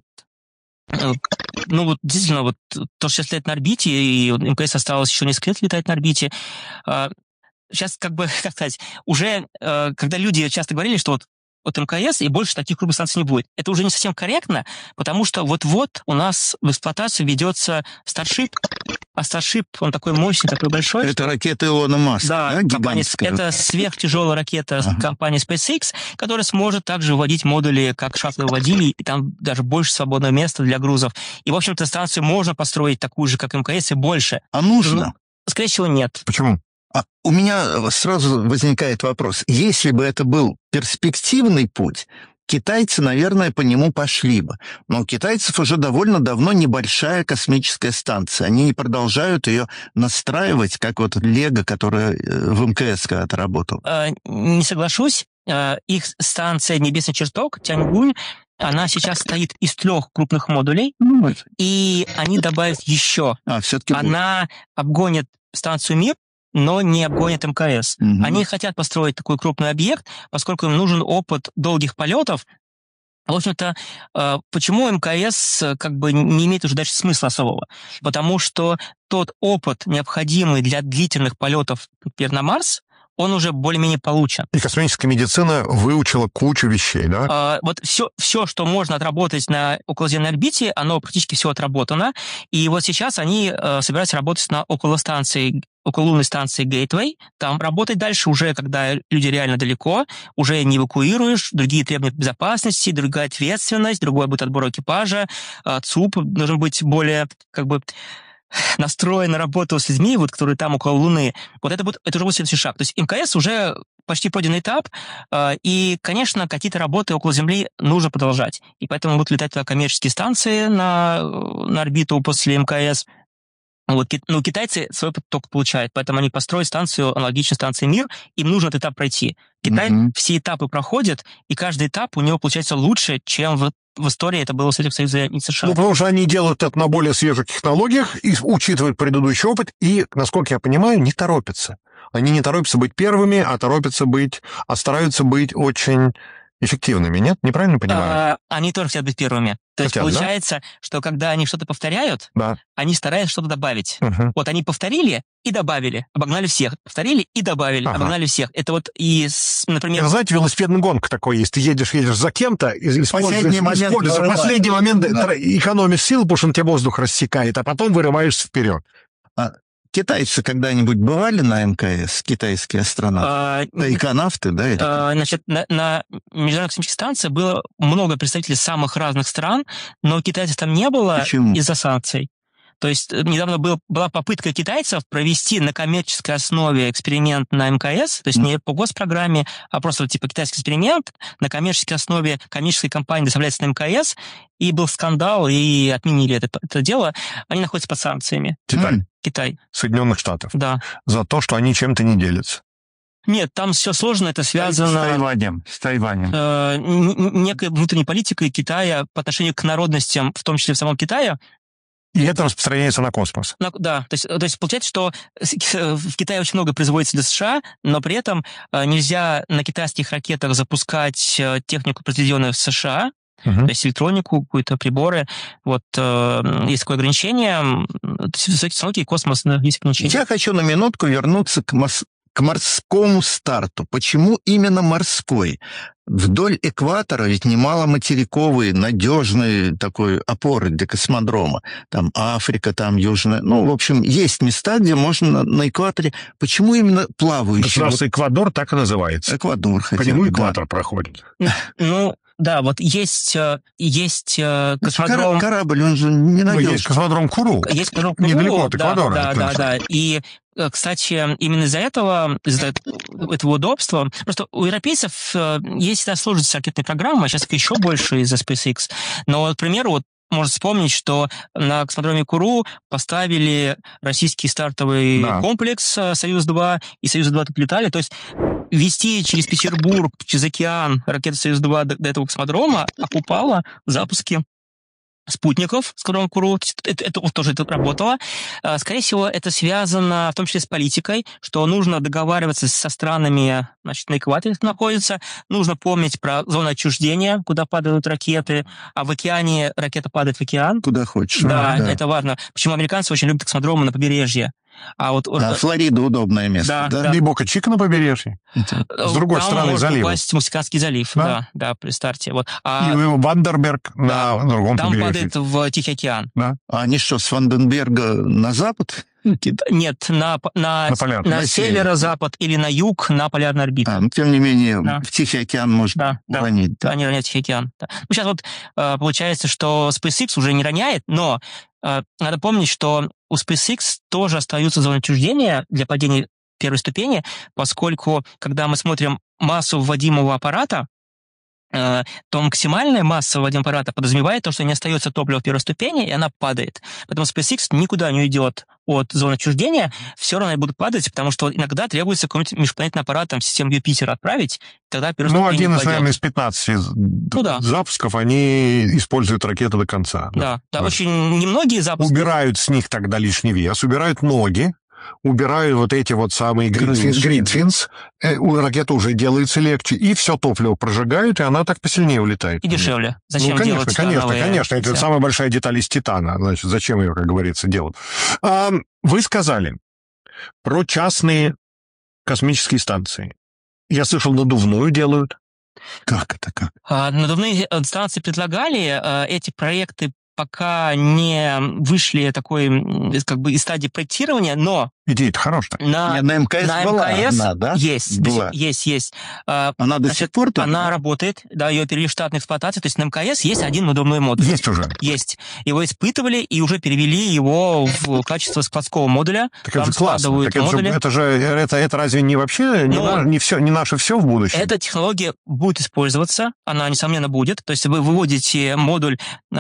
ну вот действительно, вот то, что сейчас летает на орбите, и МКС осталось еще несколько лет летать на орбите, сейчас, как сказать, уже, когда люди часто говорили, что от МКС, и больше таких крупных станций не будет. Это уже не совсем корректно, потому что вот-вот у нас в эксплуатацию ведется Starship, а Starship, он такой мощный, такой большой. Это ракета Илона Маска, да, гигантская. Это сверхтяжелая ракета компании SpaceX, которая сможет также вводить модули, как шаттлы вводили, и там даже больше свободного места для грузов. И, в общем-то, станцию можно построить такую же, как МКС, и больше. А нужно? Скорее всего, нет. Почему? У меня сразу возникает вопрос. Если бы это был перспективный путь, китайцы, наверное, по нему пошли бы. Но у китайцев уже довольно давно небольшая космическая станция. Они продолжают ее настраивать, как вот Лего, которая в МКС когда-то работала. Не соглашусь. Их станция «Небесный чертог» Тяньгунь, она сейчас состоит из 3 крупных модулей, и они добавят еще. Все-таки она обгонит станцию «Мир», но не обгонит МКС. Мгм. Они хотят построить такой крупный объект, поскольку им нужен опыт долгих полетов. В общем-то, почему МКС как бы не имеет уже дальше смысла особого? Потому что тот опыт, необходимый для длительных полетов, например, на Марс, он уже более-менее получен. И космическая медицина выучила кучу вещей, да? Вот все, что можно отработать на околоземной орбите, оно практически все отработано. И вот сейчас они собираются работать на окололунной станции Gateway. Там работать дальше уже, когда люди реально далеко, уже не эвакуируешь, другие требования безопасности, другая ответственность, другой будет отбор экипажа, ЦУП должен быть более как бы настроен на работу с людьми, вот, которые там около Луны. Вот это уже будет следующий шаг. То есть МКС уже почти пройденный этап, и, конечно, какие-то работы около Земли нужно продолжать. И поэтому будут летать туда коммерческие станции на орбиту после МКС. Вот, ну, китайцы свой опыт только получают, поэтому они построят станцию, аналогичную станции «Мир», им нужно этот этап пройти. Китай все этапы проходит, и каждый этап у него получается лучше, чем в истории это было в Советском Союзе и США. Ну, потому что они делают это на более свежих технологиях, и учитывают предыдущий опыт, и, насколько я понимаю, не торопятся. Они не торопятся быть первыми, а стараются быть очень эффективными, нет? Неправильно понимаю? Они тоже хотят быть первыми. То есть получается, что когда они что-то повторяют, они стараются что-то добавить. Вот они повторили и добавили, обогнали всех. Повторили и добавили, обогнали всех. Это вот и, например... Знаете, велосипедная гонка такой есть. Ты едешь за кем-то, используешь последний момент, экономишь силу, потому что он тебе воздух рассекает, а потом вырываешься вперед. Китайцы когда-нибудь бывали на МКС, китайские астронавты? Иконавты, да? Значит, на Международной космической станции было много представителей самых разных стран, но китайцев там не было. Почему? Из-за санкций. То есть недавно была попытка китайцев провести на коммерческой основе эксперимент на МКС, то есть не по госпрограмме, а просто типа китайский эксперимент. На коммерческой основе коммерческая компания доставляется на мкс, и был скандал, и отменили это дело. Они находятся под санкциями. Китай. Соединенных Штатов. Да. За то, что они чем-то не делятся. Нет, там все сложно, это связано... С Тайванем. Некой внутренней политикой Китая по отношению к народностям, в том числе в самом Китае. И это распространяется на космос. Да, то есть получается, что в Китае очень много производится для США, но при этом нельзя на китайских ракетах запускать технику, произведенную в США, то есть электронику, какие-то приборы. Вот есть такое ограничение. Высокие технологии и космос, есть ограничения. Я хочу на минутку вернуться к морскому старту. Почему именно морской? Вдоль экватора ведь немало материковой, надежной такой опоры для космодрома. Там Африка, там Южная... Ну, в общем, есть места, где можно на экваторе... Почему именно плавающий? Государство Эквадор так и называется. Эквадор, по нему экватор проходит. Ну, да, вот есть космодром... Корабль, он же ненадежный. Есть космодром Куру. Есть космодром Куру. Недалеко от Эквадора. Да. И, кстати, именно из-за этого удобства... Просто у европейцев есть всегда сложность с ракетной программой, сейчас их еще больше из-за SpaceX. Но, например, вот можно вспомнить, что на космодроме Куру поставили российский стартовый комплекс «Союз-2», и «Союз-2» тут летали. То есть вести через Петербург, через океан ракеты «Союз-2» до этого космодрома окупало запуски спутников с космодрома Куру. Это тоже работало. Скорее всего, это связано в том числе с политикой, что нужно договариваться со странами, значит, на экваторе находятся. Нужно помнить про зону отчуждения, куда падают ракеты, а в океане ракета падает в океан. Куда хочешь. Да, это важно. Почему американцы очень любят космодромы на побережье. Флорида удобное место. Да. И Бока-Чика на побережье. С другой стороны залива. Там попасть в Мексиканский залив, да, при старте. Вот. И Вандерберг на другом там побережье. Там падает в Тихий океан. Да. А они что, с Ванденберга на запад? Нет, на северо-запад или на юг, на полярной орбите. Но тем не менее, в Тихий океан можно ронить. Да, они роняют в Тихий океан. Да. Ну, сейчас вот получается, что SpaceX уже не роняет, но надо помнить, что у SpaceX тоже остаются зоны отчуждения для падения первой ступени, поскольку, когда мы смотрим массу вводимого аппарата, то максимальная масса вводимого аппарата подразумевает то, что не остается топлива в первой ступени, и она падает. Поэтому SpaceX никуда не уйдет от зоны отчуждения, все равно они будут падать, потому что иногда требуется какой-нибудь межпланетный аппарат в систему Юпитера отправить, тогда первая ступень один из, пойдет. наверное, из 15 запусков, они используют ракеты до конца. Да, очень немногие запуски. Убирают с них тогда лишний вес, убирают ноги, убираю вот эти вот самые гринфинс, ракета уже делается легче, и все топливо прожигают, и она так посильнее улетает. И дешевле. Зачем конечно, делать конечно. Это самая большая деталь из титана. Значит, зачем ее, как говорится, делать? Вы сказали про частные космические станции. Я слышал, надувную делают. Как это, как? Надувные станции предлагали, эти проекты пока не вышли такой, из стадии проектирования, но идея-то хорошая. На МКС была одна, да? Есть. Была. Есть. Она до сих пор там? Она работает, да, ее перевели в штатную эксплуатацию. То есть на МКС есть один надувной модуль. Есть уже? Есть. Его испытывали и уже перевели его в качество складского модуля. Так это же классно. Так это разве не вообще не наше все в будущем? Эта технология будет использоваться, она, несомненно, будет. То есть вы выводите модуль,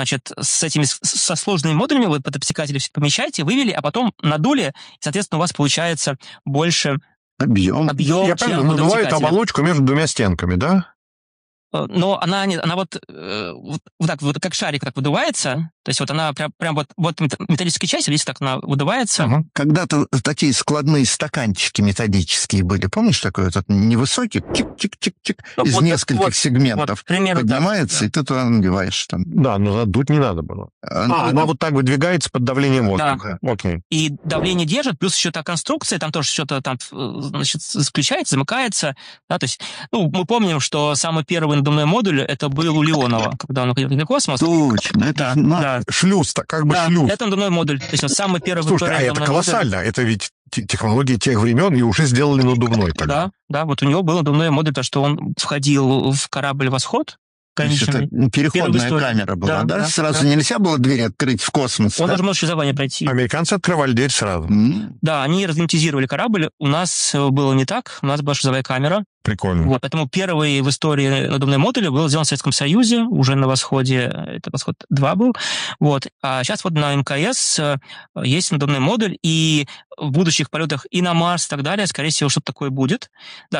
со сложными модулями, вы под обтекатель все помещаете, вывели, а потом надули, и, соответственно, у вас получается больше объем. Я правильно, надувает оболочку между двумя стенками, да? Но она вот так вот, как шарик так выдувается, то есть вот она прям вот металлическая часть, видите, так она выдувается. Угу. Когда-то такие складные стаканчики металлические были, помнишь, такой вот невысокий, чик-чик-чик-чик, из нескольких сегментов примерно поднимается, и ты туда наливаешь там. Да, но надуть не надо было. Она вот так выдвигается под давлением воздуха. Да. Окей. И давление держит, плюс еще та конструкция, там тоже что-то там, включается, замыкается. Да, то есть, мы помним, что самый первый надувной модуль это был у Леонова, когда он уходил в космос. Точно, это шлюз-то, шлюз. Это надувной модуль. То есть самый первый... Слушай, это колоссально. Модуль. Это ведь технологии тех времен, и уже сделали надувной тогда. Да, вот у него был надувной модуль, то что он входил в корабль «Восход». Это переходная камера была, да? Сразу нельзя было дверь открыть в космос? Он даже мог шлюзование пройти. Американцы открывали дверь сразу. Да, они разгерметизировали корабль. У нас было не так. У нас была шлюзовая камера. Прикольно. Вот, поэтому первый в истории надувной модуль был сделан в Советском Союзе, уже на «Восходе». Это «Восход-2» был. Вот. А сейчас вот на МКС есть надувной модуль, и в будущих полетах и на Марс и так далее, скорее всего, что-то такое будет. Да,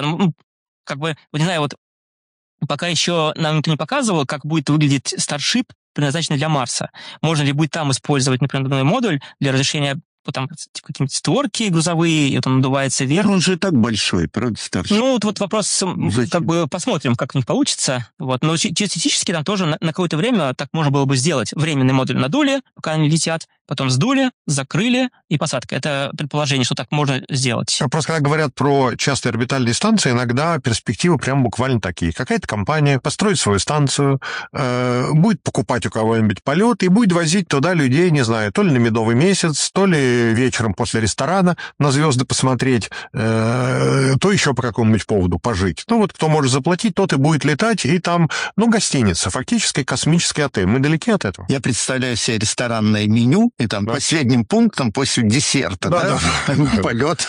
не знаю, пока еще нам никто не показывал, как будет выглядеть Starship, предназначенный для Марса. Можно ли будет там использовать, например, надувной модуль для разрешения какие-нибудь створки грузовые, и он надувается вверх. Он же и так большой, правда, Starship? Вот вопрос, посмотрим, как у них получится. Вот. Но теоретически там тоже на какое-то время так можно было бы сделать. Временный модуль надули, пока они летят, потом сдули, закрыли и посадка. Это предположение, что так можно сделать. Просто когда говорят про частые орбитальные станции, иногда перспективы прям буквально такие. Какая-то компания построит свою станцию, будет покупать у кого-нибудь полет и будет возить туда людей, не знаю, то ли на медовый месяц, то ли вечером после ресторана на звезды посмотреть, то еще по какому-нибудь поводу пожить. Кто может заплатить, тот и будет летать, и там, гостиница, фактически космический отель. Мы далеки от этого. Я представляю себе ресторанное меню, и там последним пунктом после десерта, полет.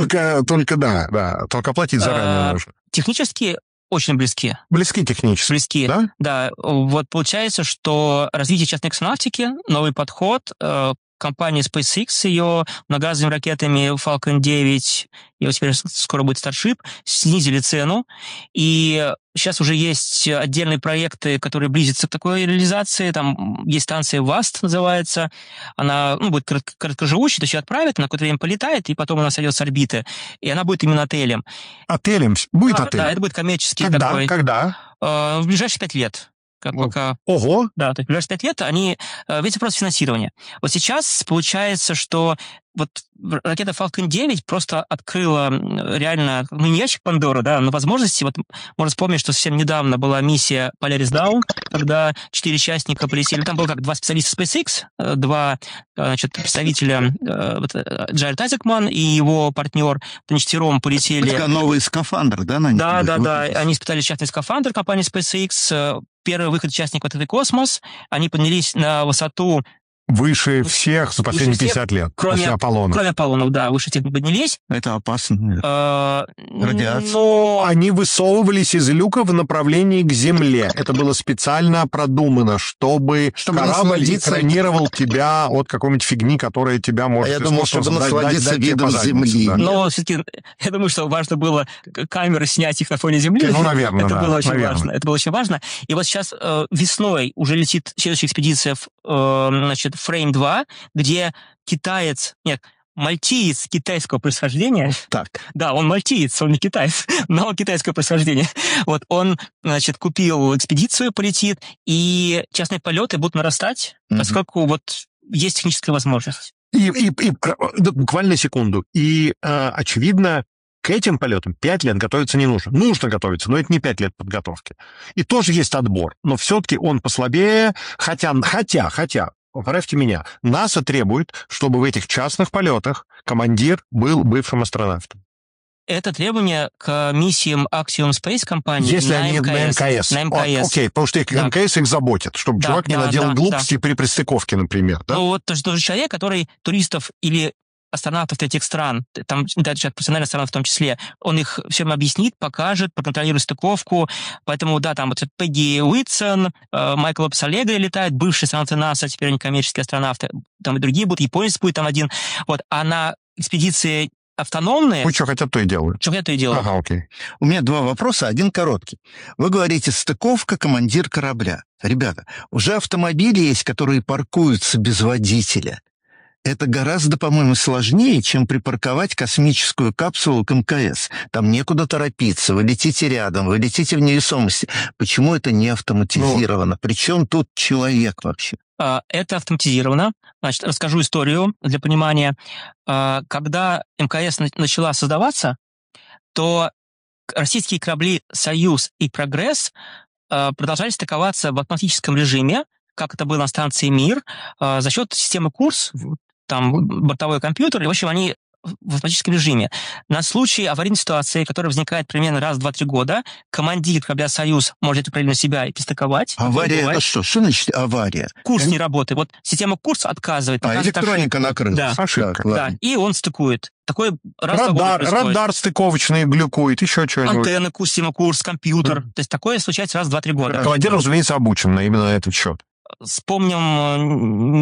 Только оплатить заранее нужно. Технически очень близки. Близки технически. Близки, да? Да. Вот получается, что развитие частной космонавтики, новый подход, компания SpaceX с ее многоразовыми ракетами Falcon 9, и вот теперь скоро будет Starship, снизили цену, и сейчас уже есть отдельные проекты, которые близятся к такой реализации. Там есть станция VAST, называется. Она будет короткоживущей, то есть ее отправят, на какое-то время полетает, и потом она сойдет с орбиты. И она будет именно отелем. Отелем? Будет отель? Да, это будет коммерческий такой. Когда? В ближайшие 5 лет. Ого! Да, то есть в ближайшие 5 лет весь вопрос финансирования. Вот сейчас получается, что ракета Falcon 9 просто открыла реально, не ящик Пандоры, да, но возможности. Можно вспомнить, что совсем недавно была миссия Polaris Dawn, когда 4 участника полетели. Там было 2 специалиста SpaceX, 2 представителя Джаред Айзекман и его партнер. Они 4 полетели. Это новый скафандр, да, на них? Да. Они испытали частный скафандр компании SpaceX. Первый выход участников — это космос. Они поднялись на высоту Выше всех за последние всех, 50 лет, кроме после Аполлона. Кроме Аполлонов, да, выше тех не поднялись. Это опасно. Радиация. Но Они высовывались из люка в направлении к Земле. Это было специально продумано, чтобы корабль насладиться- экранировал тебя от какой-нибудь фигни, которая тебя может... я думал, испортить, чтобы дать насладиться тебе видом по заднице, Земли. да. Но все-таки я думаю, что важно было камеры снять их на фоне Земли. Ну, наверное, Это да, было очень наверное. важно. Это было очень важно. И вот сейчас весной уже летит следующая экспедиция значит, Frame 2, где мальтиец китайского происхождения. Так. Да, он мальтиец, он не китаец, но он китайского происхождения. Вот он, значит, купил экспедицию, полетит, и частные полеты будут нарастать, поскольку вот есть техническая возможность. Буквально секунду. И, очевидно, к этим полетам 5 лет готовиться не нужно. Нужно готовиться, но это не 5 лет подготовки. И тоже есть отбор. Но все-таки он послабее, хотя, поправьте меня, НАСА требует, чтобы в этих частных полетах командир был бывшим астронавтом. Это требование к миссиям Axiom Space компании Если на они МКС. на МКС. Окей, потому что Да. МКС их заботит, чтобы чувак не наделал глупостей при пристыковке, например. Да? Ну вот тоже человек, который туристов или астронавтов третьих стран, там даже профессиональных астронавтов в том числе, он их всем объяснит, покажет, проконтролирует стыковку. Поэтому, да, там вот Пегги Уитсон, Майкл Лопес-Аллегри летают, бывшие астронавты НАСА, теперь они коммерческие астронавты, там и другие будут, японец будет там один. Вот, а на экспедиции автономные... Пусть что хотят, то и делают. Что хотят, то и делают. Ага, окей. У меня 2 вопроса, один короткий. Вы говорите, стыковка, командир корабля. Ребята, уже автомобили есть, которые паркуются без водителя. Это гораздо, по-моему, сложнее, чем припарковать космическую капсулу к МКС. Там некуда торопиться, вы летите рядом, вы летите в невесомости. Почему это не автоматизировано? Причем тут человек вообще? Это автоматизировано. Значит, расскажу историю для понимания. Когда МКС начала создаваться, то российские корабли «Союз» и «Прогресс» продолжали стыковаться в автоматическом режиме, как это было на станции «Мир», за счет системы «Курс», там бортовой компьютер, и, в общем, они в автоматическом режиме. На случай аварийной ситуации, которая возникает примерно раз в 2-3 года, командир корабля «Союз» может это на себя и пристыковать. Авария это что? Что значит авария? Курс не работает. Вот система «Курс» отказывает. Электроника накрылась. Да. Ошибка. Да, и он стыкует. Такой раз в 2 года происходит. Радар стыковочный глюкует, еще что-нибудь. Антенны, система «Курс», компьютер. То есть такое случается раз в 2-3 года. Командир, разумеется, обучен именно на этот счет. Вспомним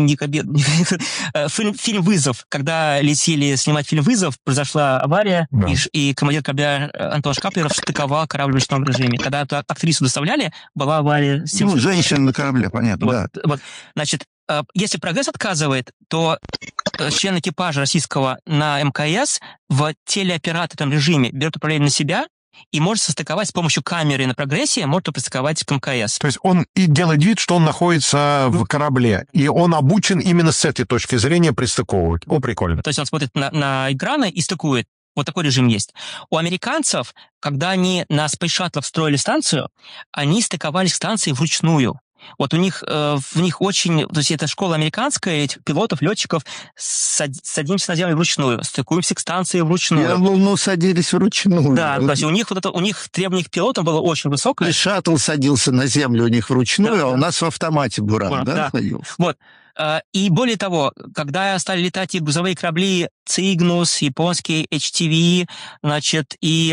фильм «Вызов». Когда летели снимать фильм «Вызов», произошла авария, Да. и командир корабля Антон Шкаплеров стыковал корабль в ручном режиме. Когда эту актрису доставляли, была авария. С тем, женщина на корабле, понятно, да. вот. Значит, если «Прогресс» отказывает, то член экипажа российского на МКС в телеоператорном режиме берет управление на себя и может состыковать с помощью камеры на «Прогрессе», может пристыковать к МКС. То есть он и делает вид, что он находится в корабле, и он обучен именно с этой точки зрения пристыковывать. О, прикольно. То есть он смотрит на экраны и стыкует. Вот такой режим есть. У американцев, когда они на Space Shuttle встроили станцию, они стыковались к станции вручную. Вот у них, в них очень... То есть это школа американская, этих пилотов, летчиков, садимся на землю вручную, стыкуемся к станции вручную. На Луну садились вручную. Да, то есть у них требование к пилотам было очень высокое. И шаттл садился на землю у них вручную, Да, а у да. нас в автомате Буран, Буран, да, да. садился? Вот. И более того, когда стали летать и грузовые корабли Cygnus, японский HTV, значит, и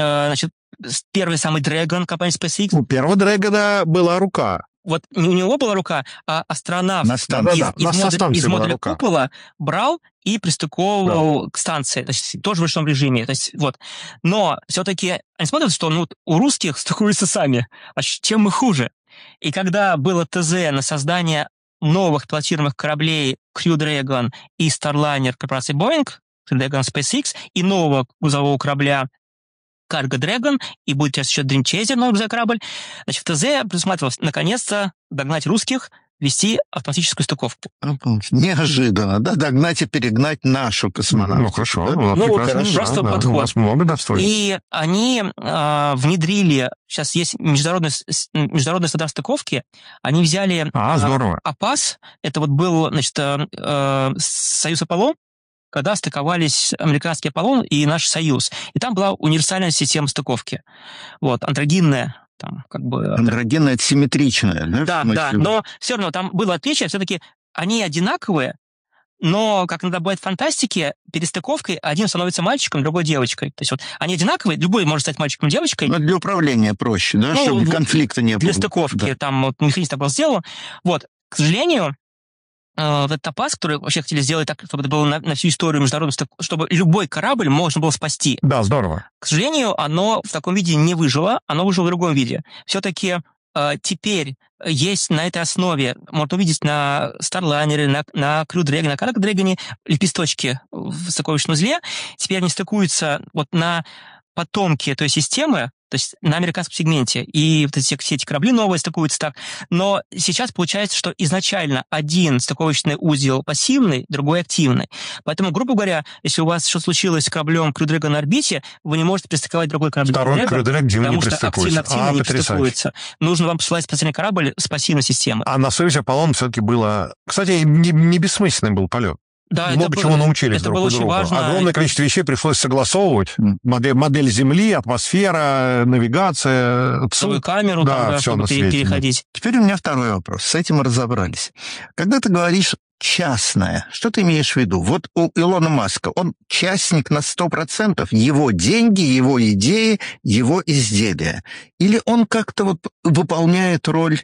первый самый Dragon компании SpaceX, У первого Дрэгона была рука. вот не у него была рука, а астронавт На станции. из модуля купола брал и пристыковывал к станции, то есть тоже в ручном режиме. То есть, вот. Но все-таки они смотрят, что у русских стыкуются сами, а чем мы хуже. И когда было ТЗ на создание новых пилотируемых кораблей Crew Dragon и Starliner корпорации Boeing, Crew Dragon SpaceX, и нового грузового корабля Cargo Dragon, и будет сейчас еще Dream Chaser, новый грузовой корабль, значит, в ТЗ предусматривалось наконец-то догнать русских, вести автоматическую стыковку. Неожиданно, да, догнать и перегнать нашу космонавтику. Ну, хорошо. Да? Ну, Ну, прекрасно, просто да, подход. У вас много достоинств. И они внедрили, сейчас есть международный стандарт стыковки, они взяли Здорово. АПАС, это вот был, значит, Союз Аполлон, когда стыковались американский Аполлон и наш Союз. И там была универсальная система стыковки. Вот, андрогинная, там, как бы... Андрогенная, это симметричная, да? Да, в смысле? да, но все равно там было отличие, все-таки они одинаковые, но, как иногда бывает в фантастике, перестыковкой один становится мальчиком, другой девочкой. То есть вот они одинаковые, любой может стать мальчиком, девочкой. Но для управления проще, да, чтобы конфликта не было. Для стыковки, да. там вот механизм так был сделан. Вот, к сожалению, вот этот топаз, который вообще хотели сделать так, чтобы это было на всю историю международную, чтобы любой корабль можно было спасти. Да, здорово. К сожалению, оно в таком виде не выжило, оно выжило в другом виде. Все-таки теперь есть на этой основе, можно увидеть на Starliner, на Crew Dragon, на Cargo Dragon лепесточки в сокровищном узле. Теперь они стыкуются вот на потомки той системы, то есть на американском сегменте, и вот все эти корабли новые стыкуются так. Но сейчас получается, что изначально один стыковочный узел пассивный, другой активный. Поэтому, грубо говоря, если у вас что-то случилось с кораблем Crew Dragon на орбите, вы не можете пристыковать другой корабль. Второй Crew Dragon не пристыкуется. Активно не пристыкуется. Нужно вам посылать специальный корабль с пассивной системой. А на Союзе Аполлон все-таки было... Кстати, не бессмысленный был полет. Да, много чего научились друг у друга. Важно. Огромное количество вещей пришлось согласовывать. Модель Земли, атмосфера, навигация, целую камеру, да, там, чтобы переходить. Теперь у меня второй вопрос. С этим мы разобрались. Когда ты говоришь частное, что ты имеешь в виду? Вот у Илона Маска, он частник на 100%, его деньги, его идеи, его изделия. Или он как-то вот выполняет роль,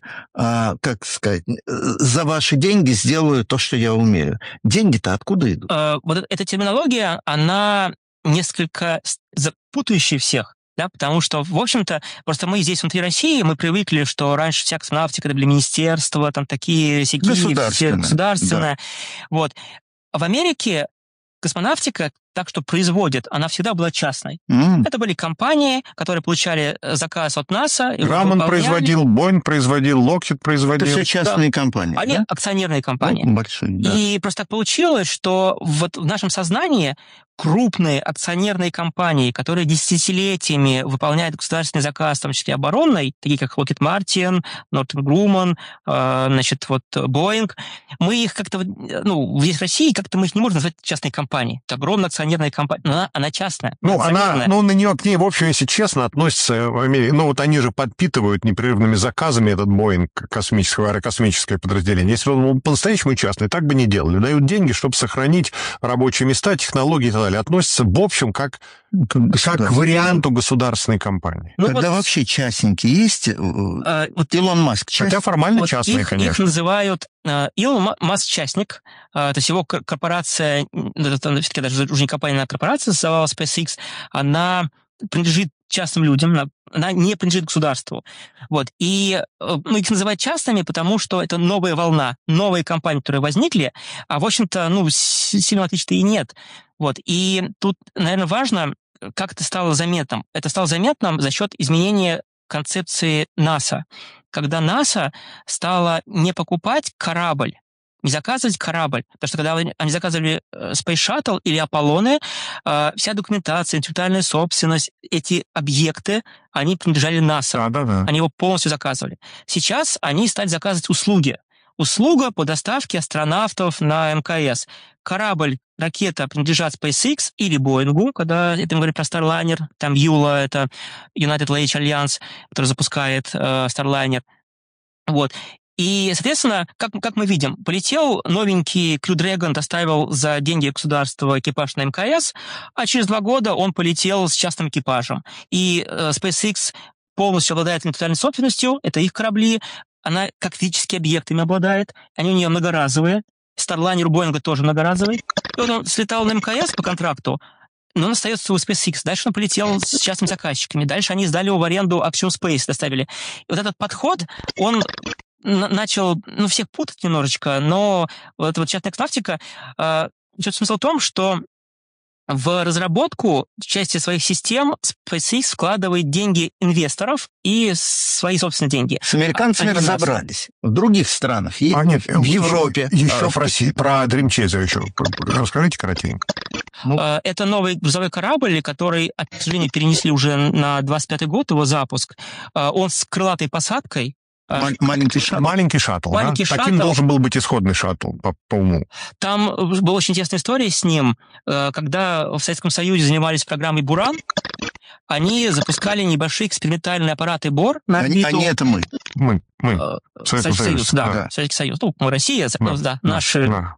как сказать, за ваши деньги сделаю то, что я умею. Деньги-то откуда идут? Вот эта терминология, она несколько запутающая всех. Да, потому что, в общем-то, просто мы здесь внутри России, мы привыкли, что раньше вся космонавтика, это были министерства, там такие, всякие, государственные. Да. Вот. А в Америке космонавтика, так что производит, она всегда была частной. Это были компании, которые получали заказ от НАСА. Грамман производил, Boeing производил, Lockheed производил. Это все частные компании, они да? Акционерные компании. Большие, да. И просто так получилось, что вот в нашем сознании крупные акционерные компании, которые десятилетиями выполняют государственный заказ, в том числе оборонный, такие как Lockheed Martin, Northrop Grumman, значит, вот Boeing, мы их как-то, здесь в России как-то мы их не можем назвать частной компанией. Это огромная акционерная компания, но она частная. К ней, в общем, если честно, относится в Америке. Вот они же подпитывают непрерывными заказами этот Boeing, аэрокосмическое подразделение. Если он по-настоящему частный, так бы не делали. Дают деньги, чтобы сохранить рабочие места, технологии и так далее. Относится, в общем, как к варианту государственной компании. Когда вообще частники есть, Илон Маск частник. Хотя формально частные, конечно. Их называют Илон Маск частник, то есть его корпорация, все-таки даже уже не компания, а корпорация создавала SpaceX, она принадлежит частным людям, она не принадлежит государству. Вот. И их называют частными, потому что это новая волна, новые компании, которые возникли, а, в общем-то, сильно отличия и нет. Вот. И тут, наверное, важно, как это стало заметным. Это стало заметным за счет изменения концепции НАСА. Когда НАСА стала не покупать корабль, не заказывать корабль. Потому что когда они заказывали Space Shuttle или Аполлоны, вся документация, интеллектуальная собственность, эти объекты, они принадлежали НАСА. Да. Они его полностью заказывали. Сейчас они стали заказывать услуги. Услуга по доставке астронавтов на МКС. Корабль, ракета принадлежат SpaceX или Боингу, когда это мы говорим про Starliner, там Юла, это United Launch Alliance, который запускает Starliner. Вот. И, соответственно, как мы видим, полетел новенький Crew Dragon, доставил за деньги государства экипаж на МКС, а через 2 года он полетел с частным экипажем. И SpaceX полностью обладает интеллектуальной собственностью, это их корабли, она как физические объекты ими обладает, они у нее многоразовые, Starliner у Боинга тоже многоразовый. И он слетал на МКС по контракту, но он остается у SpaceX. Дальше он полетел с частными заказчиками. Дальше они сдали его в аренду Axiom Space, доставили. И вот этот подход, он начал, всех путать немножечко, но вот эта частная космонавтика, смысл в том, что в разработку части своих систем SpaceX вкладывает деньги инвесторов и свои собственные деньги. С американцами разобрались. В других странах. Нет, в Европе. Еще про Dream Chaser еще. Расскажите коротенько. Это новый грузовой корабль, который, к сожалению, перенесли уже на 25-й год его запуск. Он с крылатой посадкой. Маленький шаттл. Маленький шаттл, Маленький да? Таким шаттл. должен был быть исходный шаттл, по уму. Там была очень интересная история с ним. Когда в Советском Союзе занимались программой «Буран», они запускали небольшие экспериментальные аппараты БОР на орбиту. Они это мы. Мы. Советский Союз, да. Да. Советский Союз. Ну, Россия, да, наши... Да.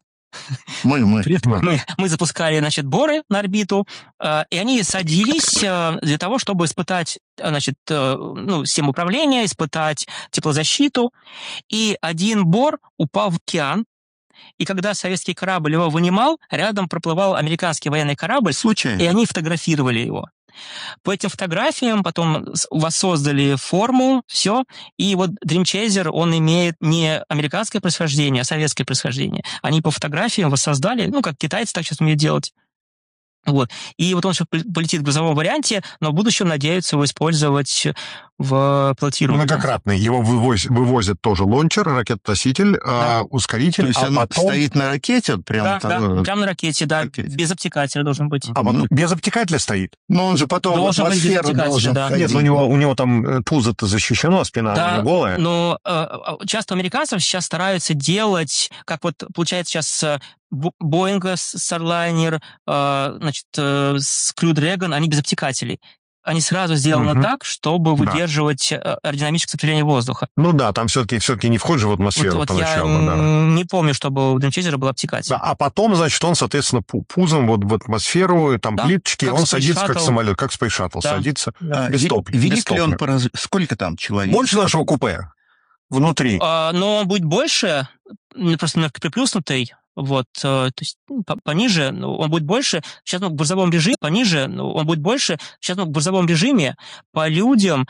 Мы запускали, значит, боры на орбиту, и они садились для того, чтобы испытать, значит, систему управления, испытать теплозащиту. И один бор упал в океан, и когда советский корабль его вынимал, рядом проплывал американский военный корабль, Случайно. и они фотографировали его. По этим фотографиям потом воссоздали форму, все. И вот Dream Chaser, он имеет не американское происхождение, а советское происхождение. Они по фотографиям воссоздали, как китайцы так сейчас умеют делать. Вот. И вот он сейчас полетит в грузовом варианте, но в будущем надеются его использовать в пилотируемом. Многократный. Его вывозят тоже лончер, ракетоноситель, ускоритель, То есть он потом... стоит на ракете, вот прям Да, там, прямо на ракете, да, ракете. без обтекателя должен быть. А потом без обтекателя стоит? Но он же потом в Должен быть атмосферу без должен да. входить. Нет, у него там пузо-то защищено, спина Да, голая. но часто американцев сейчас стараются делать, как вот получается сейчас Boeing, Starliner, значит, Crew Dragon, они без обтекателей. Они сразу сделаны так, чтобы выдерживать аэродинамическое сопротивление воздуха. Ну да, там все-таки не входит в атмосферу Вот поначалу. я Да. не помню, чтобы у Dream Chaser был обтекатель. Да, а потом, значит, он, соответственно, пузом вот в атмосферу, там Да, плиточки, как он Space садится как Shuttle. самолет, как Space Shuttle, Да. садится Да. без топлива. Велик ли он Сколько там человек? Больше нашего купе внутри. Но он будет больше, просто немножко приплюснутый. Вот, то есть пониже, он будет больше. Сейчас в грузовом режиме, пониже, он будет больше. Сейчас в грузовом режиме по людям